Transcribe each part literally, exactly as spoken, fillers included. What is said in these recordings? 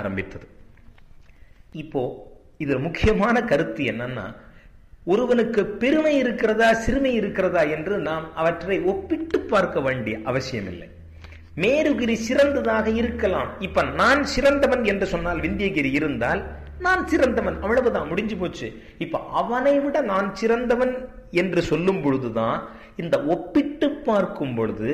ஆரம்பித்தது. இப்போ இதுல முக்கியமான கருத்து என்னன்னா, ஒருவனுக்கு பெருமை இருக்கிறதா சிறுமை இருக்கிறதா என்று நாம் அவற்றை ஒப்பிட்டு பார்க்க வேண்டிய அவசியம் இல்லை. மேருகிரி சிறந்ததாக இருக்கலாம். இப்ப நான் சிறந்தவன் என்று சொன்னால் விந்தியகிரி இருந்தால் நான் சிறந்தவன், அவ்வளவுதான், முடிஞ்சு போச்சு. இப்ப அவனை விட நான் சிறந்தவன் என்று சொல்லும் பொழுதுதான், இந்த ஒப்பிட்டு பார்க்கும் பொழுது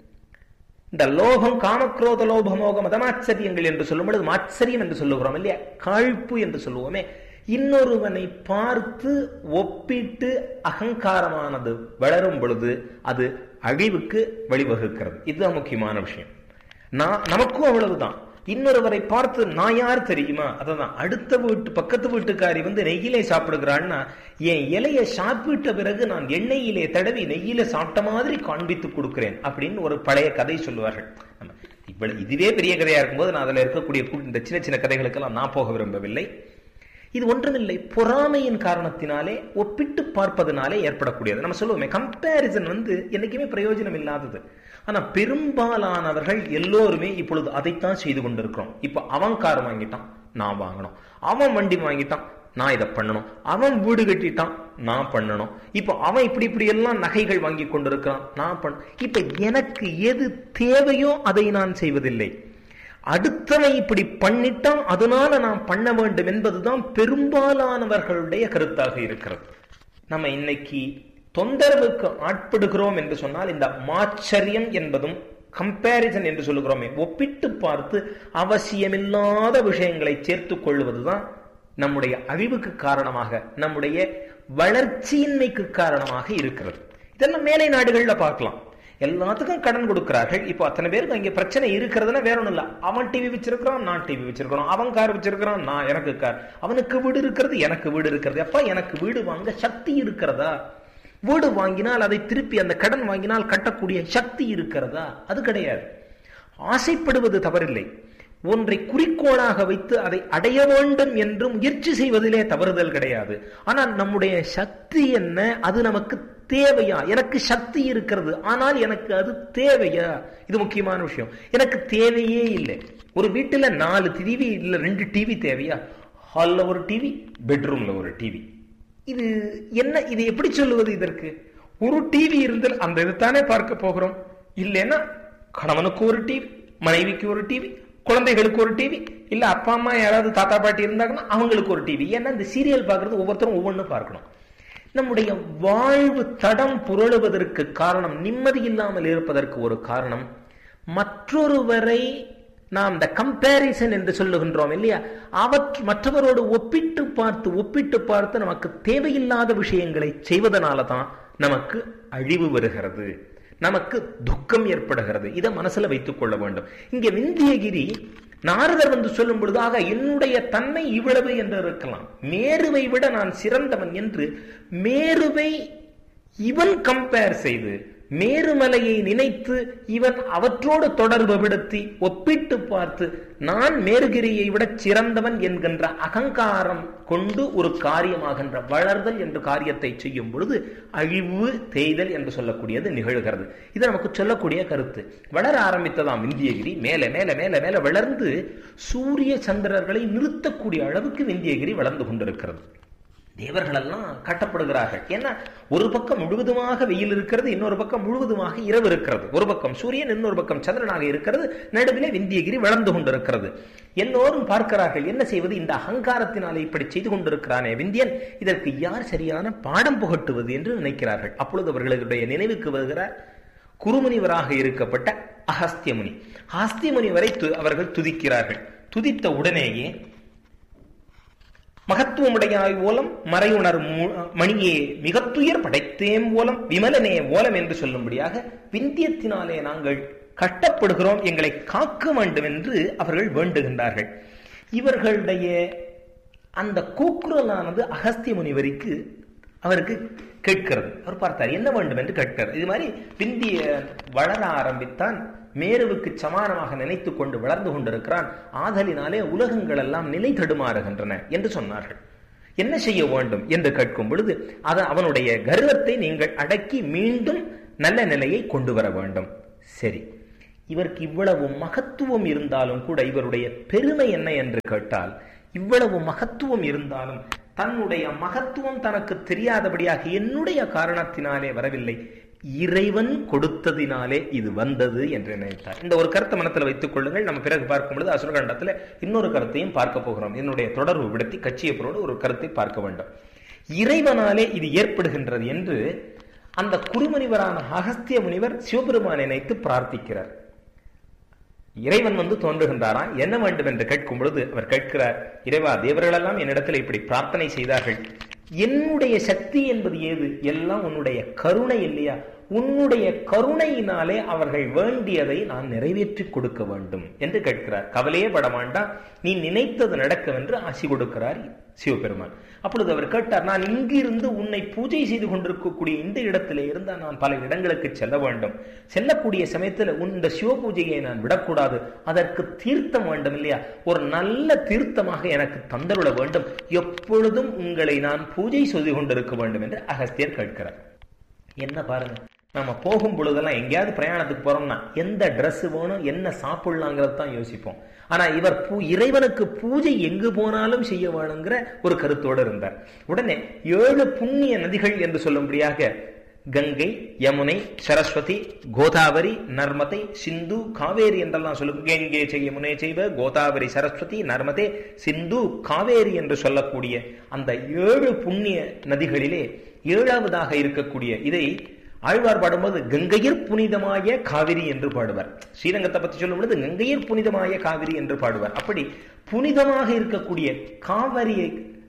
இந்த லோகம், காமக்ரோத லோப மோக மதமாச்சரியங்கள் என்று சொல்லும் பொழுது மாச்சரியம் என்று சொல்லுகிறோம் இல்லையா, காழ்ப்பு என்று சொல்லுவோமே, இன்னொருவனை பார்த்து ஒப்பிட்டு அகங்காரமானது வளரும் பொழுது அது அழிவுக்கு வழிவகுக்கிறது. இதுதான் முக்கியமான விஷயம். நான் நமக்கும் அவ்வளவுதான். இன்னொருவரை பார்த்து நான் யார் தெரியுமா, அதான் அடுத்த வீட்டு பக்கத்து வீட்டுக்காரி வந்து நெய்யிலே சாப்பிடுகிறான்னா, என் இலையை சாப்பிட்ட பிறகு நான் எண்ணெயிலே தடவி நெய்யில சாப்பிட்ட மாதிரி காண்பித்து கொடுக்கிறேன் அப்படின்னு ஒரு பழைய கதை சொல்லுவார்கள். இவ்வளவு இதுவே பெரிய கதையா இருக்கும்போது நான் அதுல இருக்கக்கூடிய இந்த சின்ன சின்ன கதைகளுக்கெல்லாம் நான் போக விரும்பவில்லை. இது ஒன்றுமில்லை, பொறாமையின் காரணத்தினாலே ஒப்பிட்டு பார்ப்பதனாலே ஏற்படக்கூடியது. நம்ம சொல்லுவோமே, கம்பேரிசன் வந்து என்னைக்குமே பிரயோஜனம் இல்லாதது. ஆனா பெரும்பாலானவர்கள் எல்லோருமே இப்பொழுது அதைத்தான் செய்து கொண்டிருக்கிறோம். இப்ப அவன் கார் வாங்கிட்டான், நான் வாங்கணும். அவன் வண்டி வாங்கிட்டான், நான் இதை பண்ணணும். அவன் வீடு கட்டிட்டான், நான் பண்ணணும். இப்ப அவன் இப்படி இப்படி எல்லாம் நகைகள் வாங்கி கொண்டிருக்கிறான், நான் பண்ண. இப்ப எனக்கு எது தேவையோ அதை நான் செய்வதில்லை. அடுத்தவன் இப்படி பண்ணிட்டான், அதனால நாம் பண்ண வேண்டும் என்பதுதான் பெரும்பாலானவர்களுடைய கருத்தாக இருக்கிறது. நம்ம இன்னைக்கு தொந்தரவுக்கு ஆட்படுகிறோம் என்று சொன்னால் இந்த மாச்சரியம் என்பதும் கம்பேரிசன் என்று சொல்லுகிறோமே, ஒப்பிட்டு பார்த்து அவசியமில்லாத விஷயங்களை சேர்த்துக் கொள்வதுதான் நம்முடைய அழிவுக்கு காரணமாக, நம்முடைய வளர்ச்சியின்மைக்கு காரணமாக இருக்கிறது. இதெல்லாம் மேலை நாடுகள்ல பார்க்கலாம். எல்லாத்துக்கும் கடன் கொடுக்கிறார்கள். இப்போ அத்தனை பேருக்கு இங்க பிரச்சனை இருக்கிறதுனா வேற ஒண்ணும் இல்ல. அவன் டிவி வச்சிருக்கிறான், நான் டிவி வச்சிருக்கிறோம். அவன் கார் வச்சிருக்கிறான், நான் எனக்கு கார். அவனுக்கு வீடு இருக்கிறது, எனக்கு வீடு இருக்கிறது. அப்பா, எனக்கு வீடு வாங்க சக்தி இருக்கிறதா? வீடு வாங்கினால் அதை திருப்பி அந்த கடன் வாங்கினால் கட்டக்கூடிய சக்தி இருக்கிறதா? அது கிடையாது. ஆசைப்படுவது தவறில்லை. ஒன்றை குறிக்கோளாக வைத்து அதை அடைய வேண்டும் என்று முயற்சி செய்வதிலே தவறுதல் கிடையாது. ஆனால் நம்முடைய சக்தி என்ன, அது நமக்கு தேவையா? எனக்கு சக்தி இருக்கிறது, ஆனால் எனக்கு அது தேவையா? இது முக்கியமான விஷயம். எனக்கு தேவையே இல்லை. ஒரு வீட்டுல நாலு டிவி இல்ல ரெண்டு டிவி தேவையா? ஹால்ல ஒரு டிவி, பெட்ரூம்ல ஒரு டிவி. இது என்ன? இது எப்படி சொல்லுவது? இதற்கு ஒரு டிவி இருந்தால் அந்த இதுதானே பார்க்க போகிறோம். இல்லைன்னா கணவனுக்கு ஒரு டிவி, மனைவிக்கு ஒரு டிவி, குழந்தைகளுக்கு ஒரு டிவி, இல்ல அப்பா அம்மா யாராவது தாத்தா பாட்டி இருந்தாங்கன்னா அவங்களுக்கு ஒரு டிவி. ஏன்னா இந்த சீரியல் பார்க்கறது ஒவ்வொருத்தரும் ஒவ்வொன்றும் பார்க்கணும். நம்முடைய வாழ்வு தடம் புரளுவதற்கு காரணம், நிம்மதி இல்லாமல் இருப்பதற்கு ஒரு காரணம், மற்றொருவரை நாம் இந்த கம்பேரிசன் என்று சொல்லுகின்றோம் இல்லையா, அவற்று மற்றவரோடு ஒப்பிட்டு பார்த்து ஒப்பிட்டு பார்த்து நமக்கு தேவையில்லாத விஷயங்களை செய்வதனால தான் நமக்கு அழிவு வருகிறது, நமக்கு துக்கம் ஏற்படுகிறது. இதை மனசுல வைத்துக் கொள்ள வேண்டும். இங்க விந்தியகிரி நாரதர் வந்து சொல்லும் பொழுதாக என்னுடைய தன்மை இவ்வளவு என்று இருக்கலாம், மேருவை விட நான் சிறந்தவன் என்று மேருவை இவன் கம்பேர் செய்து, மேருமலையை நினைத்து இவன் அவற்றோடு தொடர்பு படுத்தி ஒப்பிட்டு பார்த்து நான் மேருகிரியை விட சிறந்தவன் என்கின்ற அகங்காரம் கொண்டு ஒரு காரியமாகின்ற வளர்தல் என்ற காரியத்தை செய்யும் பொழுது அழிவு தேய்தல் என்று சொல்லக்கூடியது நிகழ்கிறது. இது நமக்கு சொல்லக்கூடிய கருத்து. வளர ஆரம்பித்ததாம் விந்தியகிரி, மேல மேல மேல மேல வளர்ந்து சூரிய சந்திரர்களை நிறுத்தக்கூடிய அளவுக்கு விந்தியகிரி வளர்ந்து கொண்டிருக்கிறது. தேவர்கள் எல்லாம் கட்டப்படுகிறார்கள். ஏன்னா ஒரு பக்கம் முழுவதுமாக வெயில் இருக்கிறது, இன்னொரு பக்கம் முழுவதுமாக இரவு இருக்கிறது. ஒரு பக்கம் சூரியன், இன்னொரு பக்கம் சந்திரனாக இருக்கிறது. நடுவிலே விந்தியகிரி வளர்ந்து கொண்டிருக்கிறது. எல்லோரும் பார்க்கிறார்கள், என்ன செய்வது? இந்த அகங்காரத்தினாலே இப்படி செய்து கொண்டிருக்கிறானே விந்தியன், இதற்கு யார் சரியான பாடம் புகட்டுவது என்று நினைக்கிறார்கள். அப்பொழுது அவர்களுடைய நினைவுக்கு வருகிறார் குருமுனிவராக இருக்கப்பட்ட அகஸ்திய முனி. அகஸ்திய முனிவரை அவர்கள் துதிக்கிறார்கள். துதித்த உடனேயே மகத்துவமுடையாய் ஓலம் மறையுணர் மணியே மிகத்துயர் படைத்தேம் ஓலம் விமலனே ஓலம் என்று சொல்லும்படியாக விந்தியத்தினாலே நாங்கள் கட்டப்படுகிறோம், எங்களை காக்க வேண்டும் என்று அவர்கள் வேண்டுகின்றார்கள். இவர்களுடைய அந்த கூக்குரலானது அகஸ்திய முனிவருக்கு அவருக்கு கேட்கிறது. அவர் பார்த்தார், என்ன வேண்டும் என்று கேட்கிறார். இது மாதிரி விந்திய வளர ஆரம்பித்தான், மேருவுக்கு சமானமாக நினைத்து கொண்டு வளர்ந்து கொண்டிருக்கிறான், ஆதலினாலே உலகங்கள் எல்லாம் நிலை தடுமாறுகின்றன என்று சொன்னார்கள். என்ன செய்ய வேண்டும் என்று கேட்கும் பொழுது அது அவனுடைய கர்வத்தை நீங்கள் அடக்கி மீண்டும் நல்ல நிலையை கொண்டு வர வேண்டும். சரி, இவருக்கு இவ்வளவு மகத்துவம் இருந்தாலும் கூட இவருடைய பெருமை என்ன என்று கேட்டால், இவ்வளவு மகத்துவம் இருந்தாலும் தன்னுடைய மகத்துவம் தனக்கு தெரியாதபடியாக என்னுடைய காரணத்தினாலே வரவில்லை, இறைவன் கொடுத்ததினாலே இது வந்தது என்று நினைத்தார். இந்த ஒரு கருத்தை மனத்தில் வைத்துக் கொள்ளுங்கள். நம்ம பிறகு பார்க்கும் பொழுது அசுரகண்டத்தில் இன்னொரு கருத்தையும் பார்க்க போகிறோம். என்னுடைய தொடர்பு விடுத்தி கட்சியப்பரோடு ஒரு கருத்தை பார்க்க வேண்டும். இறைவனாலே இது ஏற்படுகின்றது என்று அந்த குருமுனிவரான அகஸ்திய முனிவர் சிவபெருமானை நினைத்து பிரார்த்திக்கிறார். இறைவன் வந்து தோன்றுகின்றாரா, என்ன வேண்டும் என்று கேட்கும் பொழுது அவர் கேட்கிறார், இறைவா, தேவர்களெல்லாம் என்னிடத்தில் இப்படி பிரார்த்தனை செய்தார்கள், என்னுடைய சக்தி என்பது ஏது? எல்லாம் உன்னுடைய கருணை இல்லையா? உன்னுடைய கருணையினாலே அவர்கள் வேண்டியதை நான் நிறைவேற்றி கொடுக்க வேண்டும் என்று கேட்கிறார். கவலையே பட வேண்டாம், நீ நினைத்தது நடக்கும் என்று ஆசி கொடுக்கிறார் சிவபெருமான். அப்பொழுது அவர் கேட்டார், நான் இங்கிருந்து உன்னை பூஜை செய்து கொண்டிருக்கக்கூடிய இந்த இடத்திலே இருந்தால் நான் பல இடங்களுக்கு செல்ல வேண்டும். செல்லக்கூடிய சமயத்தில் இந்த சிவ பூஜையை நான் விடக்கூடாது, அதற்கு தீர்த்தம் வேண்டும் இல்லையா? ஒரு நல்ல தீர்த்தமாக எனக்கு தந்தருள வேண்டும், எப்பொழுதும் உங்களை நான் பூஜை செய்து கொண்டிருக்க வேண்டும் என்று அகஸ்தியர் கேட்கிறார். என்ன பாருங்க, நம்ம போகும் பொழுதெல்லாம் எங்கேயாவது பிரயாணத்துக்கு போறோம்னா எந்த ட்ரெஸ் வேணும், என்ன சாப்பிடலாங்கிறது தான் யோசிப்போம். ஆனா இவர் பூ இறைவனுக்கு பூஜை எங்கு போனாலும் செய்ய வேணுங்கிற ஒரு கருத்தோடு இருந்தார். உடனே ஏழு புண்ணிய நதிகள் என்று சொல்லும்படியாக கங்கை, யமுனை, சரஸ்வதி, கோதாவரி, நர்மதை, சிந்து, காவேரி என்றெல்லாம் சொல்லும். கங்கை செய் யமுனை செய்வ, கோதாவரி, சரஸ்வதி, நர்மதே, சிந்து, காவேரி என்று சொல்லக்கூடிய அந்த ஏழு புண்ணிய நதிகளிலே ஏழாவதாக இருக்கக்கூடிய இதை ஆழ்வார் பாடும்போது கங்கையர் புனிதமாய காவிரி என்று பாடுவார். ஸ்ரீரங்கத்தை பற்றி சொல்லும் பொழுது கங்கையர் புனிதமாய காவிரி என்று பாடுவார். அப்படி புனிதமாக இருக்கக்கூடிய காவிரியை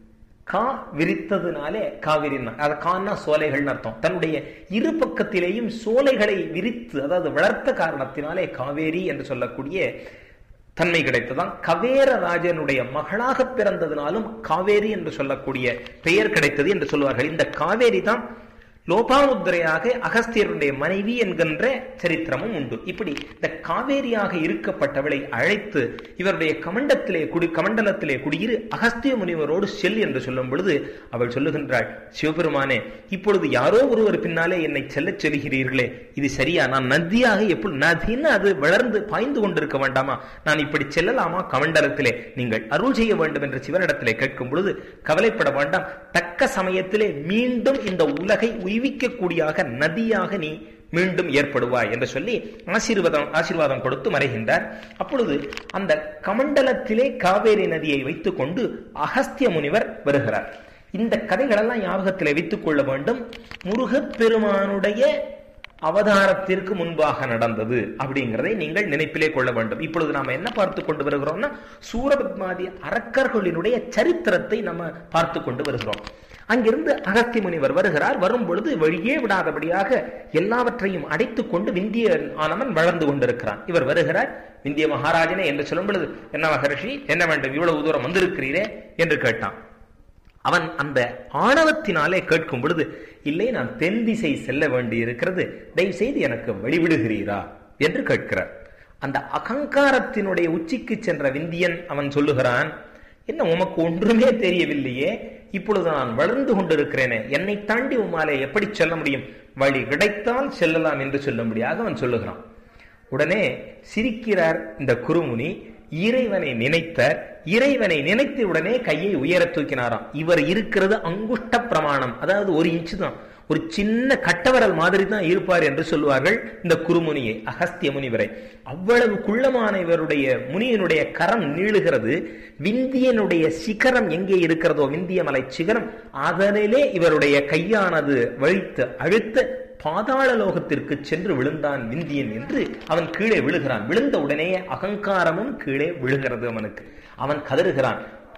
கா விரித்ததுனாலே காவிரி, அதை கான்னா சோலைகள் அர்த்தம். தன்னுடைய இரு பக்கத்திலேயும் சோலைகளை விரித்து, அதாவது வளர்த்த காரணத்தினாலே காவேரி என்று சொல்லக்கூடிய தன்மை கிடைத்ததான். கவேர ராஜனுடைய மகளாக பிறந்ததினாலும் காவேரி என்று சொல்லக்கூடிய பெயர் கிடைத்தது என்று சொல்லுவார்கள். இந்த காவேரி தான் லோபாமுத்திரையாக அகஸ்தியருடைய மனைவி என்கின்ற சரித்திரமும் உண்டு. இப்படி இந்த காவேரியாக இருக்கப்பட்டவளை அழைத்து இவருடைய கமண்டத்திலே குடி கமண்டலத்திலே குடியிரு அகஸ்திய முனிவரோடு செல் என்று சொல்லும் பொழுது அவள் சொல்லுகின்றாள், சிவபெருமானே, இப்பொழுது யாரோ ஒருவர் பின்னாலே என்னை செல்ல சொல்கிறீர்களே, இது சரியா? நான் நதியாக எப்படி நதின்னு அது வளர்ந்து பாய்ந்து கொண்டிருக்க வேண்டாமா? நான் இப்படி செல்லலாமா கமண்டலத்திலே? நீங்கள் அருள் செய்ய வேண்டும் என்று சிவனிடத்திலே கேட்கும் பொழுது, கவலைப்பட வேண்டாம், தக்க சமயத்திலே மீண்டும் இந்த உலகை உய்விக்கக்கூடியாக நதியாக நீ மீண்டும் ஏற்படுவாய் என்று சொல்லி ஆசீர்வாதம் ஆசீர்வாதம் கொடுத்து மறைகின்றார். அப்பொழுது அந்த கமண்டலத்திலே காவேரி நதியை வைத்துக் கொண்டு அகஸ்திய முனிவர் வருகிறார். இந்த கதைகளெல்லாம் ஞாபகத்திலே வைத்துக் கொள்ள வேண்டும். முருகப்பெருமானுடைய அவதாரத்திற்கு முன்பாக நடந்தது அப்படிங்கிறதை நீங்கள் நினைப்பிலே கொள்ள வேண்டும். இப்பொழுது நாம என்ன பார்த்து கொண்டு வருகிறோம்னா, சூரபத்மாதி அரக்கர்களினுடைய சரித்திரத்தை நம்ம பார்த்து கொண்டு வருகிறோம். அங்கிருந்து அகஸ்திய முனிவர் வருகிறார். வரும் பொழுது வழியே விடாதபடியாக எல்லாவற்றையும் அடைத்துக் கொண்டு விந்திய ஆனவன் வளர்ந்து கொண்டிருக்கிறான். இவர் வருகிறார். விந்திய மகாராஜனே என்று சொல்லும் பொழுது, என்ன மகரிஷி, என்ன வேண்டும், இவ்வளவு தூரம் வந்திருக்கிறீரே என்று கேட்டான். அவன் அந்த ஆணவத்தினாலே கேட்கும் பொழுது, இல்லை, நான் தென் திசை செல்ல வேண்டி இருக்கிறது, தயவு செய்து எனக்கு வழிவிடுகிறீரா என்று கேட்கிறார். அந்த அகங்காரத்தினுடைய உச்சிக்கு சென்ற விந்தியன் அவன் சொல்லுகிறான், என்ன உமக்கு ஒன்றுமே தெரியவில்லையே, இப்பொழுது நான் வளர்ந்து கொண்டிருக்கிறேனே, என்னை தாண்டி உமாலே எப்படி செல்ல முடியும்? வழி கிடைத்தால் செல்லலாம் என்று சொல்லும்படியாக அவன் சொல்லுகிறான். உடனே சிரிக்கிறார் இந்த குருமுனி. இறைவனை நினைத்தார். இறைவனை நினைத்த உடனே கையை உயர தூக்கினாராம். இவர் இருக்கிறது அங்குஷ்ட பிரமாணம், அதாவது ஒரு இன்ச்சு தான், ஒரு சின்ன கட்டவரல் மாதிரி தான் இருப்பார் என்று சொல்லுவார்கள் இந்த குருமுனியை, அகஸ்திய முனிவரை. அவ்வளவு குள்ளமான இவருடைய முனியனுடைய கரம் நீளுகிறது. விந்தியனுடைய சிகரம் எங்கே இருக்கிறதோ, விந்திய மலை சிகரம், அதனிலே இவருடைய கையானது வழித்து அழுத்த பாதாள லோகத்திற்கு சென்று விழுந்தான் விந்தியன் என்று அவன் கீழே விழுகிறான். விழுந்த உடனே அகங்காரமும் கீழே விழுகிறது அவனுக்கு. அவன் கதறுகிறான்,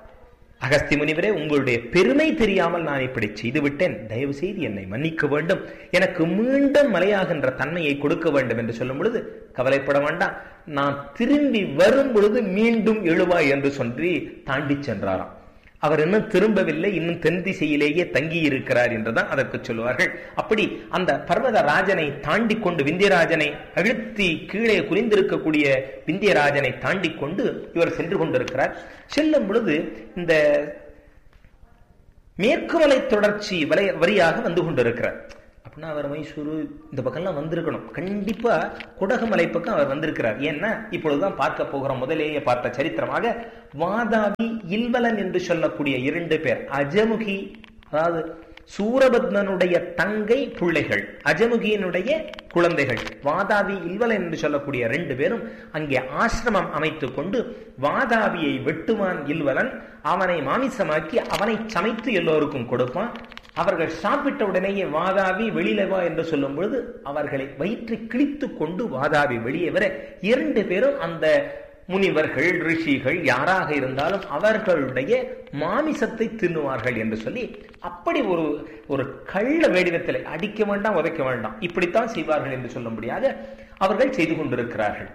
அகஸ்தி முனிவரே, உங்களுடைய பெருமை தெரியாமல் நான் இப்படி செய்து விட்டேன், தயவு செய்து என்னை மன்னிக்க வேண்டும், எனக்கு மீண்டும் மலையாகின்ற தன்மையை கொடுக்க வேண்டும் என்று சொல்லும் பொழுது, கவலைப்பட வேண்டாம், நான் திரும்பி வரும் பொழுது மீண்டும் எழுவாய் என்று சொல்லி தாண்டி சென்றாராம். அவர் இன்னும் திரும்பவில்லை, இன்னும் தென் திசையிலேயே தங்கி இருக்கிறார் என்றுதான் அதற்கு சொல்லுவார்கள். அப்படி அந்த பர்வத ராஜனை தாண்டி கொண்டு, விந்தியராஜனை அழுத்தி கீழே குறிந்திருக்கக்கூடிய விந்தியராஜனை தாண்டி கொண்டு இவர் சென்று கொண்டிருக்கிறார். செல்லும் பொழுது இந்த மேற்கு மலை தொடர்ச்சி வரியாக வந்து கொண்டிருக்கிறார். அப்ப அப்படின்னா அவர் மைசூரு இந்த பக்கம்லாம் வந்திருக்கணும். கண்டிப்பா குடகுமலை பக்கம் அவர் வந்திருக்கிறார். ஏன்னா இப்பொழுதுதான் பார்க்க போகிறோம். முதலேயே பார்த்த சரித்திரமாக வாதாபி இல்வலன் என்று சொல்லக்கூடிய இரண்டு பேர், அஜமுகி அதாவது சூரபத்மனுடைய தங்கை பிள்ளைகள், அஜமுகியினுடைய குழந்தைகள், வாதாபி இல்வலன் என்று சொல்லக்கூடிய ரெண்டு பேரும் அங்கே ஆசிரமம் அமைத்துக் கொண்டு வாதாபியை வெட்டுவான் இல்வலன். அவனை மாமிசமாக்கி அவனை சமைத்து எல்லோருக்கும் கொடுப்பான். அவர்கள் சாப்பிட்ட உடனேயே வாதாபி வெளியில வா என்று சொல்லும் பொழுது அவர்களை வயிற்றை கிழித்து கொண்டு வாதாபி வெளியே வர இரண்டு பேரும் அந்த முனிவர்கள் ரிஷிகள் யாராக இருந்தாலும் அவர்களுடைய மாமிசத்தை தின்னுவார்கள் என்று சொல்லி அப்படி ஒரு ஒரு கள்ள வேடிவத்தில் அடிக்க வேண்டாம் உதைக்க வேண்டாம் இப்படித்தான் செய்வார்கள் என்று சொல்லும்படியாக அவர்கள் செய்து கொண்டிருக்கிறார்கள்.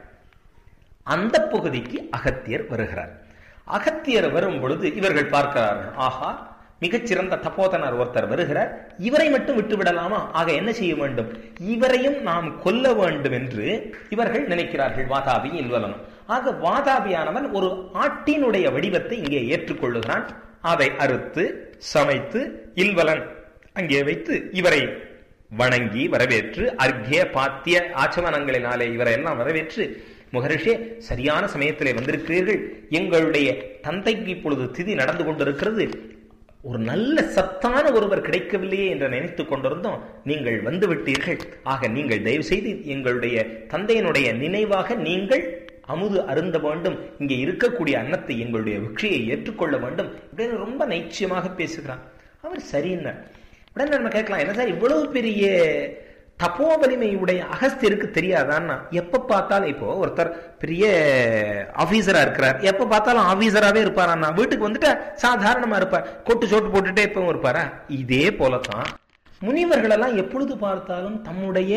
அந்த பகுதிக்கு அகத்தியர் வருகிறார். அகத்தியர் வரும் பொழுது இவர்கள் பார்க்கிறார்கள், ஆஹா மிகச்சிறந்த தபோதனர் ஒருத்தர் வருகிறார், இவரை மட்டும் விட்டு விடலாமா? ஆக என்ன செய்ய வேண்டும், இவரையும் நாம் கொல்ல வேண்டும் என்று இவர்கள் நினைக்கிறார்கள், வாதாபி இல்வலனும். ஆக வாதாபியானவன் ஒரு ஆட்டினுடைய வடிவத்தை இங்கே ஏற்றுக்கொள்ளுகிறான். அதை அறுத்து சமைத்து இல்வலன் அங்கே வைத்து இவரை வணங்கி வரவேற்று அர்க்கிய பாத்திய ஆச்சமனங்களினாலே இவரை எல்லாம் வரவேற்று, மகரிஷே சரியான சமயத்திலே வந்திருக்கிறீர்கள், எங்களுடைய தந்தைக்கு இப்பொழுது திதி நடந்து கொண்டிருக்கிறது, ஒரு நல்ல சத்தான ஒருவர் கிடைக்கவில்லையே என்று நினைத்துக் கொண்டிருந்தோம், நீங்கள் வந்து விட்டீர்கள். ஆக நீங்கள் தயவு செய்து எங்களுடைய தந்தையினுடைய நினைவாக நீங்கள் அமுது அருந்த வேண்டும், இங்கே இருக்கக்கூடிய அன்னத்தை எங்களுடைய விக்ஷையை ஏற்றுக்கொள்ள வேண்டும் அப்படின்னு ரொம்ப நைச்சியமாக பேசுகிறான். அவர் சரின்னு உடனே நம்ம கேட்கலாம், என்ன சார் இவ்வளவு பெரிய தப்போ வலிமையுடைய அகஸ்தியருக்கு தெரியாதான்னா? எப்ப பார்த்தாலும் இப்போ ஒருத்தர் பெரிய ஆபீசரா இருக்கிறார், எப்ப பார்த்தாலும் ஆபீசராவே இருப்பாரா? வீட்டுக்கு வந்துட்டா சாதாரணமா இருப்பார், கொட்டு சோட்டு போட்டுட்டே எப்பவும் இருப்பாரா? இதே போலதான் முனிவர்கள் எல்லாம் எப்பொழுது பார்த்தாலும் தம்முடைய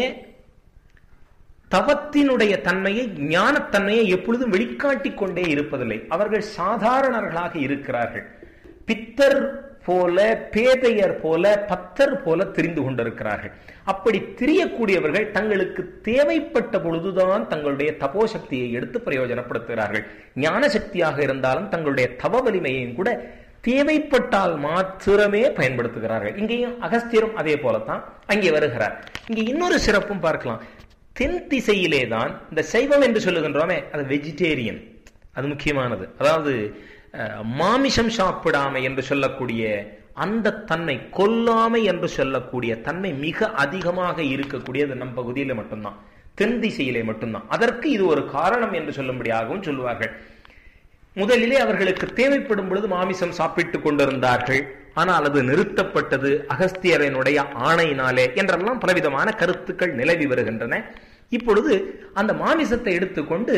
தவத்தினுடைய தன்மையை ஞானத்தன்மையை எப்பொழுதும் வெளிக்காட்டிக் கொண்டே இருப்பதில்லை. அவர்கள் சாதாரணர்களாக இருக்கிறார்கள். பித்தர் போல பேதையர் போல பத்தர் போல தெரிந்து கொண்டிருக்கிறார்கள். அப்படி தெரியக்கூடியவர்கள் தங்களுக்கு தேவைப்பட்ட பொழுதுதான் தங்களுடைய தபோ சக்தியை எடுத்து பிரயோஜனப்படுத்துகிறார்கள். ஞான சக்தியாக இருந்தாலும் தங்களுடைய தவ வலிமையையும் கூட தேவைப்பட்டால் மாத்திரமே பயன்படுத்துகிறார்கள். இங்கேயும் அகஸ்தியரும் அதே போலத்தான் அங்கே வருகிறார். இங்கே இன்னொரு சிறப்பும் பார்க்கலாம். தென் திசையிலே தான் இந்த சைவம் என்று சொல்லுகின்றோமே, அது வெஜிடேரியன், அது முக்கியமானது. அதாவது மாமிசம் சாப்பிடாமை என்று சொல்லக்கூடிய அந்த தன்மை, கொல்லாமை என்று சொல்லக்கூடிய தன்மை மிக அதிகமாக இருக்கக்கூடியது நம் பகுதியில மட்டும்தான், தென் திசையிலே மட்டும்தான். அதற்கு இது ஒரு காரணம் என்று சொல்லும்படியாகவும் சொல்லுவார்கள். முதலிலே அவர்களுக்கு தேவைப்படும் பொழுது மாமிசம் சாப்பிட்டுக் கொண்டிருந்தார்கள், ஆனால் அது நிறுத்தப்பட்டது அகஸ்தியரனுடைய ஆணையினாலே என்றெல்லாம் பலவிதமான கருத்துக்கள் நிலவி வருகின்றன. இப்பொழுது அந்த மாமிசத்தை எடுத்துக்கொண்டு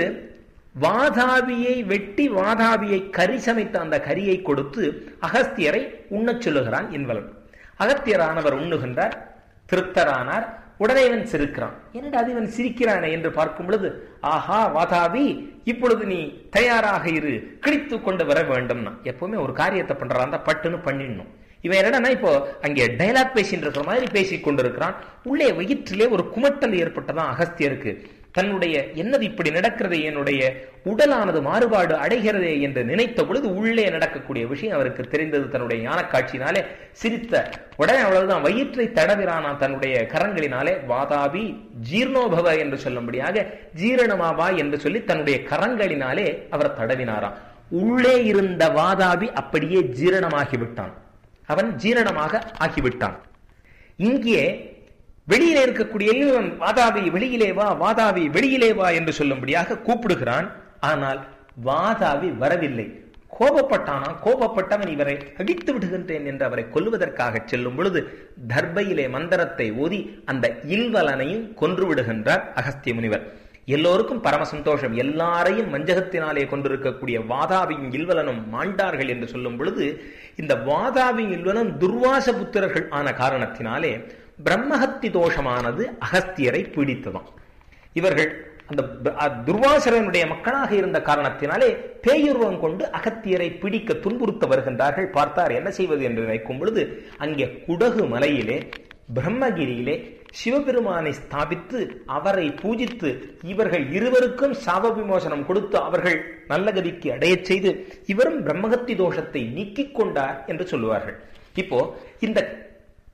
வாதாபியை வெட்டி வாதாபியை கறி சமைத்த அந்த கரியை கொடுத்து அகஸ்தியரை உண்ணச் சொல்லுகிறான் இன்வலன். அகத்தியரானவர் உண்ணுகின்றார், திருப்தரானார். உடனே இவன் சிரிக்கிறான். என்னடா அது இவன் சிரிக்கிறானே என்று பார்க்கும் பொழுது, ஆஹா வாதாபி இப்பொழுது நீ தயாராக இரு, கிழித்து கொண்டு வர வேண்டும்னா. எப்பவுமே ஒரு காரியத்தை பண்றான் பட்டுன்னு பண்ணிடணும். இவன் என்னடா இப்போ அங்கே டைலாக் பேசிட்டு இருக்கிற மாதிரி பேசி கொண்டிருக்கிறான். உள்ளே வயிற்றிலே ஒரு குமட்டல் ஏற்பட்டதான் அகஸ்தியருக்கு. தன்னுடைய என்னது இப்படி நடக்கிறது, என்னுடைய உடலானது மாறுபாடு அடைகிறதே என்று நினைத்த பொழுது உள்ளே நடக்கக்கூடிய விஷயம் அவருக்கு தெரிந்தது. தன்னுடைய ஞான காட்சியினாலே சிரித்த உடனே அவ்வளவுதான் வயிற்றை தடவிரானா தன்னுடைய கரங்களினாலே. வாதாபி ஜீர்ணோபவ என்று சொல்லும்படியாக ஜீரணமாவா என்று சொல்லி தன்னுடைய கரங்களினாலே அவர் தடவினாராம். உள்ளே இருந்த வாதாபி அப்படியே ஜீரணமாகிவிட்டான், அவன் ஜீரணமாக ஆகிவிட்டான். இங்கே வெளியிலே இருக்கக்கூடிய இவன் வாதாபி வெளியிலே வா, வாதாபி வெளியிலே வா என்று சொல்லும்படியாக கூப்பிடுகிறான். ஆனால் வாதாபி வரவில்லை. கோபப்பட்டானா? கோபப்பட்டவன் இவரை அடித்து விடுகின்றேன் என்று அவரை கொல்லுவதற்காக செல்லும் பொழுது தர்பையிலே மந்திரத்தை ஓதி அந்த இல்வலனையும் கொன்று விடுகின்றார் அகஸ்திய முனிவர். எல்லோருக்கும் பரம சந்தோஷம். எல்லாரையும் வஞ்சகத்தினாலே கொண்டிருக்கக்கூடிய வாதாபியும் இல்வலனும் மாண்டார்கள் என்று சொல்லும் பொழுது இந்த வாதாபியும் இல்வலனும் துர்வாச புத்திரர்கள் ஆன காரணத்தினாலே பிரம்மஹத்தி தோஷமானது அகஸ்தியரை பீடித்ததாம். இவர்கள் அந்த துர்வாசரனுடைய மக்களாக இருந்த காரணத்தினாலே பேயுருவம் கொண்டு அகத்தியரை பிடிக்க துன்புறுத்த வருகின்றார்கள். பார்த்தார் என்ன செய்வது என்று நினைக்கும் பொழுது அங்கே குடகு மலையிலே பிரம்மகிரியிலே சிவபெருமானை ஸ்தாபித்து அவரை பூஜித்து இவர்கள் இருவருக்கும் சாப விமோசனம் கொடுத்து அவர்கள் நல்ல கதிக்கு அடையச் செய்து இவரும் பிரம்மஹத்தி தோஷத்தை நீக்கிக் கொண்டார் என்று சொல்லுவார்கள். இப்போ இந்த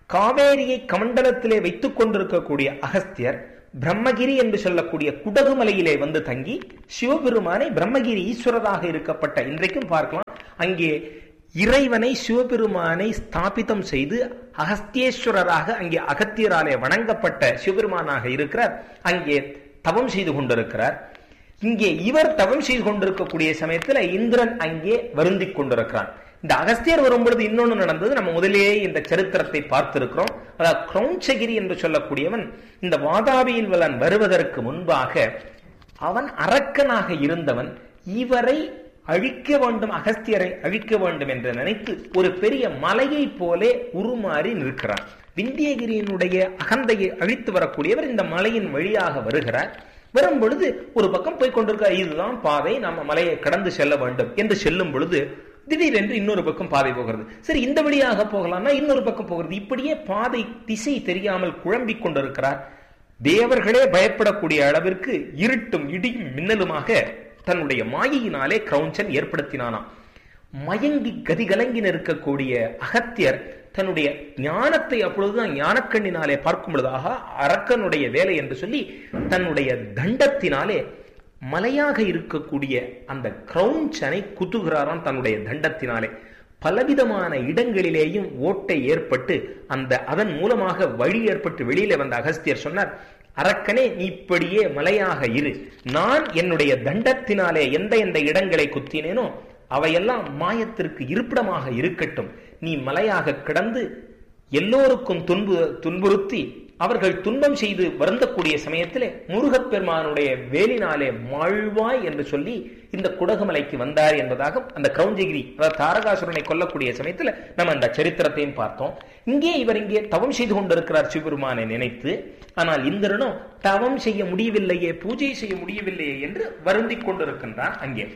காவேரியை கமண்டலத்திலே வைத்துக் கொண்டிருக்கக்கூடிய அகஸ்தியர் பிரம்மகிரி என்று சொல்லக்கூடிய குடகுமலையிலே வந்து தங்கி சிவபெருமானை பிரம்மகிரி ஈஸ்வரராக இருக்கப்பட்ட இன்றைக்கும் பார்க்கலாம். அங்கே இறைவனை சிவபெருமானை ஸ்தாபிதம் செய்து அகஸ்தியேஸ்வரராக அங்கே அகத்தியராலே வணங்கப்பட்ட சிவபெருமானாக இருக்கிறார். அங்கே தவம் செய்து கொண்டிருக்கிறார். இங்கே இவர் தவம் செய்து கொண்டிருக்கக்கூடிய சமயத்துல இந்திரன் அங்கே வருந்திக் கொண்டிருக்கிறான். இந்த அகஸ்தியர் வரும்பொழுது இன்னொன்னு நடந்தது. நம்ம முதலேயே இந்த சரித்திரத்தை பார்த்திருக்கிறோம். அதாவது கிரௌஞ்சகிரி என்று சொல்லக்கூடியவன் இந்த வாதாபியில் வலன் வருவதற்கு முன்பாக அவன் அரக்கனாக இருந்தவன். இவரை அழிக்க வேண்டும், அகஸ்தியரை அழிக்க வேண்டும் என்று நினைத்து ஒரு பெரிய மலையை போலே உருமாறி நிற்கிறான். விந்தியகிரியினுடைய அகந்தையை அழித்து வரக்கூடியவர் இந்த மலையின் வழியாக வருகிறார். வரும் பொழுது ஒரு பக்கம் போய் கொண்டிருக்கிறார். இதுதான் பாதை, நம்ம மலையை கடந்து செல்ல வேண்டும் என்று செல்லும் பொழுது திடீரென்று இன்னொரு பக்கம் பாதை போகிறது. சரி, இந்த வழியாக போகலாம்னா இன்னொரு பக்கம் போகிறது. இப்படியே பாதை திசை தெரியாமல் குழம்பிக் கொண்டிருக்கிறார். தேவர்களே பயப்படக்கூடிய அளவிற்கு இருட்டும் இடியும் மின்னலுமாக தன்னுடைய மாயையினாலே கிரௌஞ்சன் ஏற்படுத்தினானாம். மயங்கி கதிகலங்கி நிற்கக்கூடிய அகத்தியர் தன்னுடைய ஞானத்தை அப்பொழுதுதான் ஞானக்கண்ணினாலே பார்க்கும் பொழுதாக அரக்கனுடைய வேலை என்று சொல்லி தன்னுடைய தண்டத்தினாலே மலையாக இருக்கக்கூடிய அந்த கிரௌஞ்சனை குத்துகிறாராம். தன்னுடைய தண்டத்தினாலே பலவிதமான இடங்களிலேயும் ஓட்டை ஏற்பட்டு அந்த அதன் மூலமாக வழி ஏற்பட்டு வெளியில வந்த அகஸ்தியர் சொன்னார், அரக்கனே, நீ இப்படியே மலையாக இரு. நான் என்னுடைய தண்டத்தினாலே எந்த எந்த இடங்களை குத்தினேனோ அவையெல்லாம் மாயத்திற்கு இருப்பிடமாக இருக்கட்டும். நீ மலையாக கிடந்து எல்லோருக்கும் துன்பு துன்புறுத்தி அவர்கள் துன்பம் செய்து வருந்தக்கூடிய சமயத்திலே முருகப்பெருமானுடைய வேலினாலே மாழ்வாய் என்று சொல்லி இந்த குடகுமலைக்கு வந்தார் என்பதாக அந்த கிரௌஞ்சகிரி தாரகாசுரனை கொல்லக்கூடிய சமயத்தில் நம்ம அந்த சரித்திரத்தையும் பார்த்தோம். இங்கே இவர் இங்கே தவம் செய்து கொண்டிருக்கிறார் சிவபெருமானை நினைத்து. ஆனால் இந்திரனோ தவம் செய்ய முடியவில்லையே, பூஜை செய்ய முடியவில்லையே என்று வருந்திக் கொண்டிருக்கின்றான். அங்கே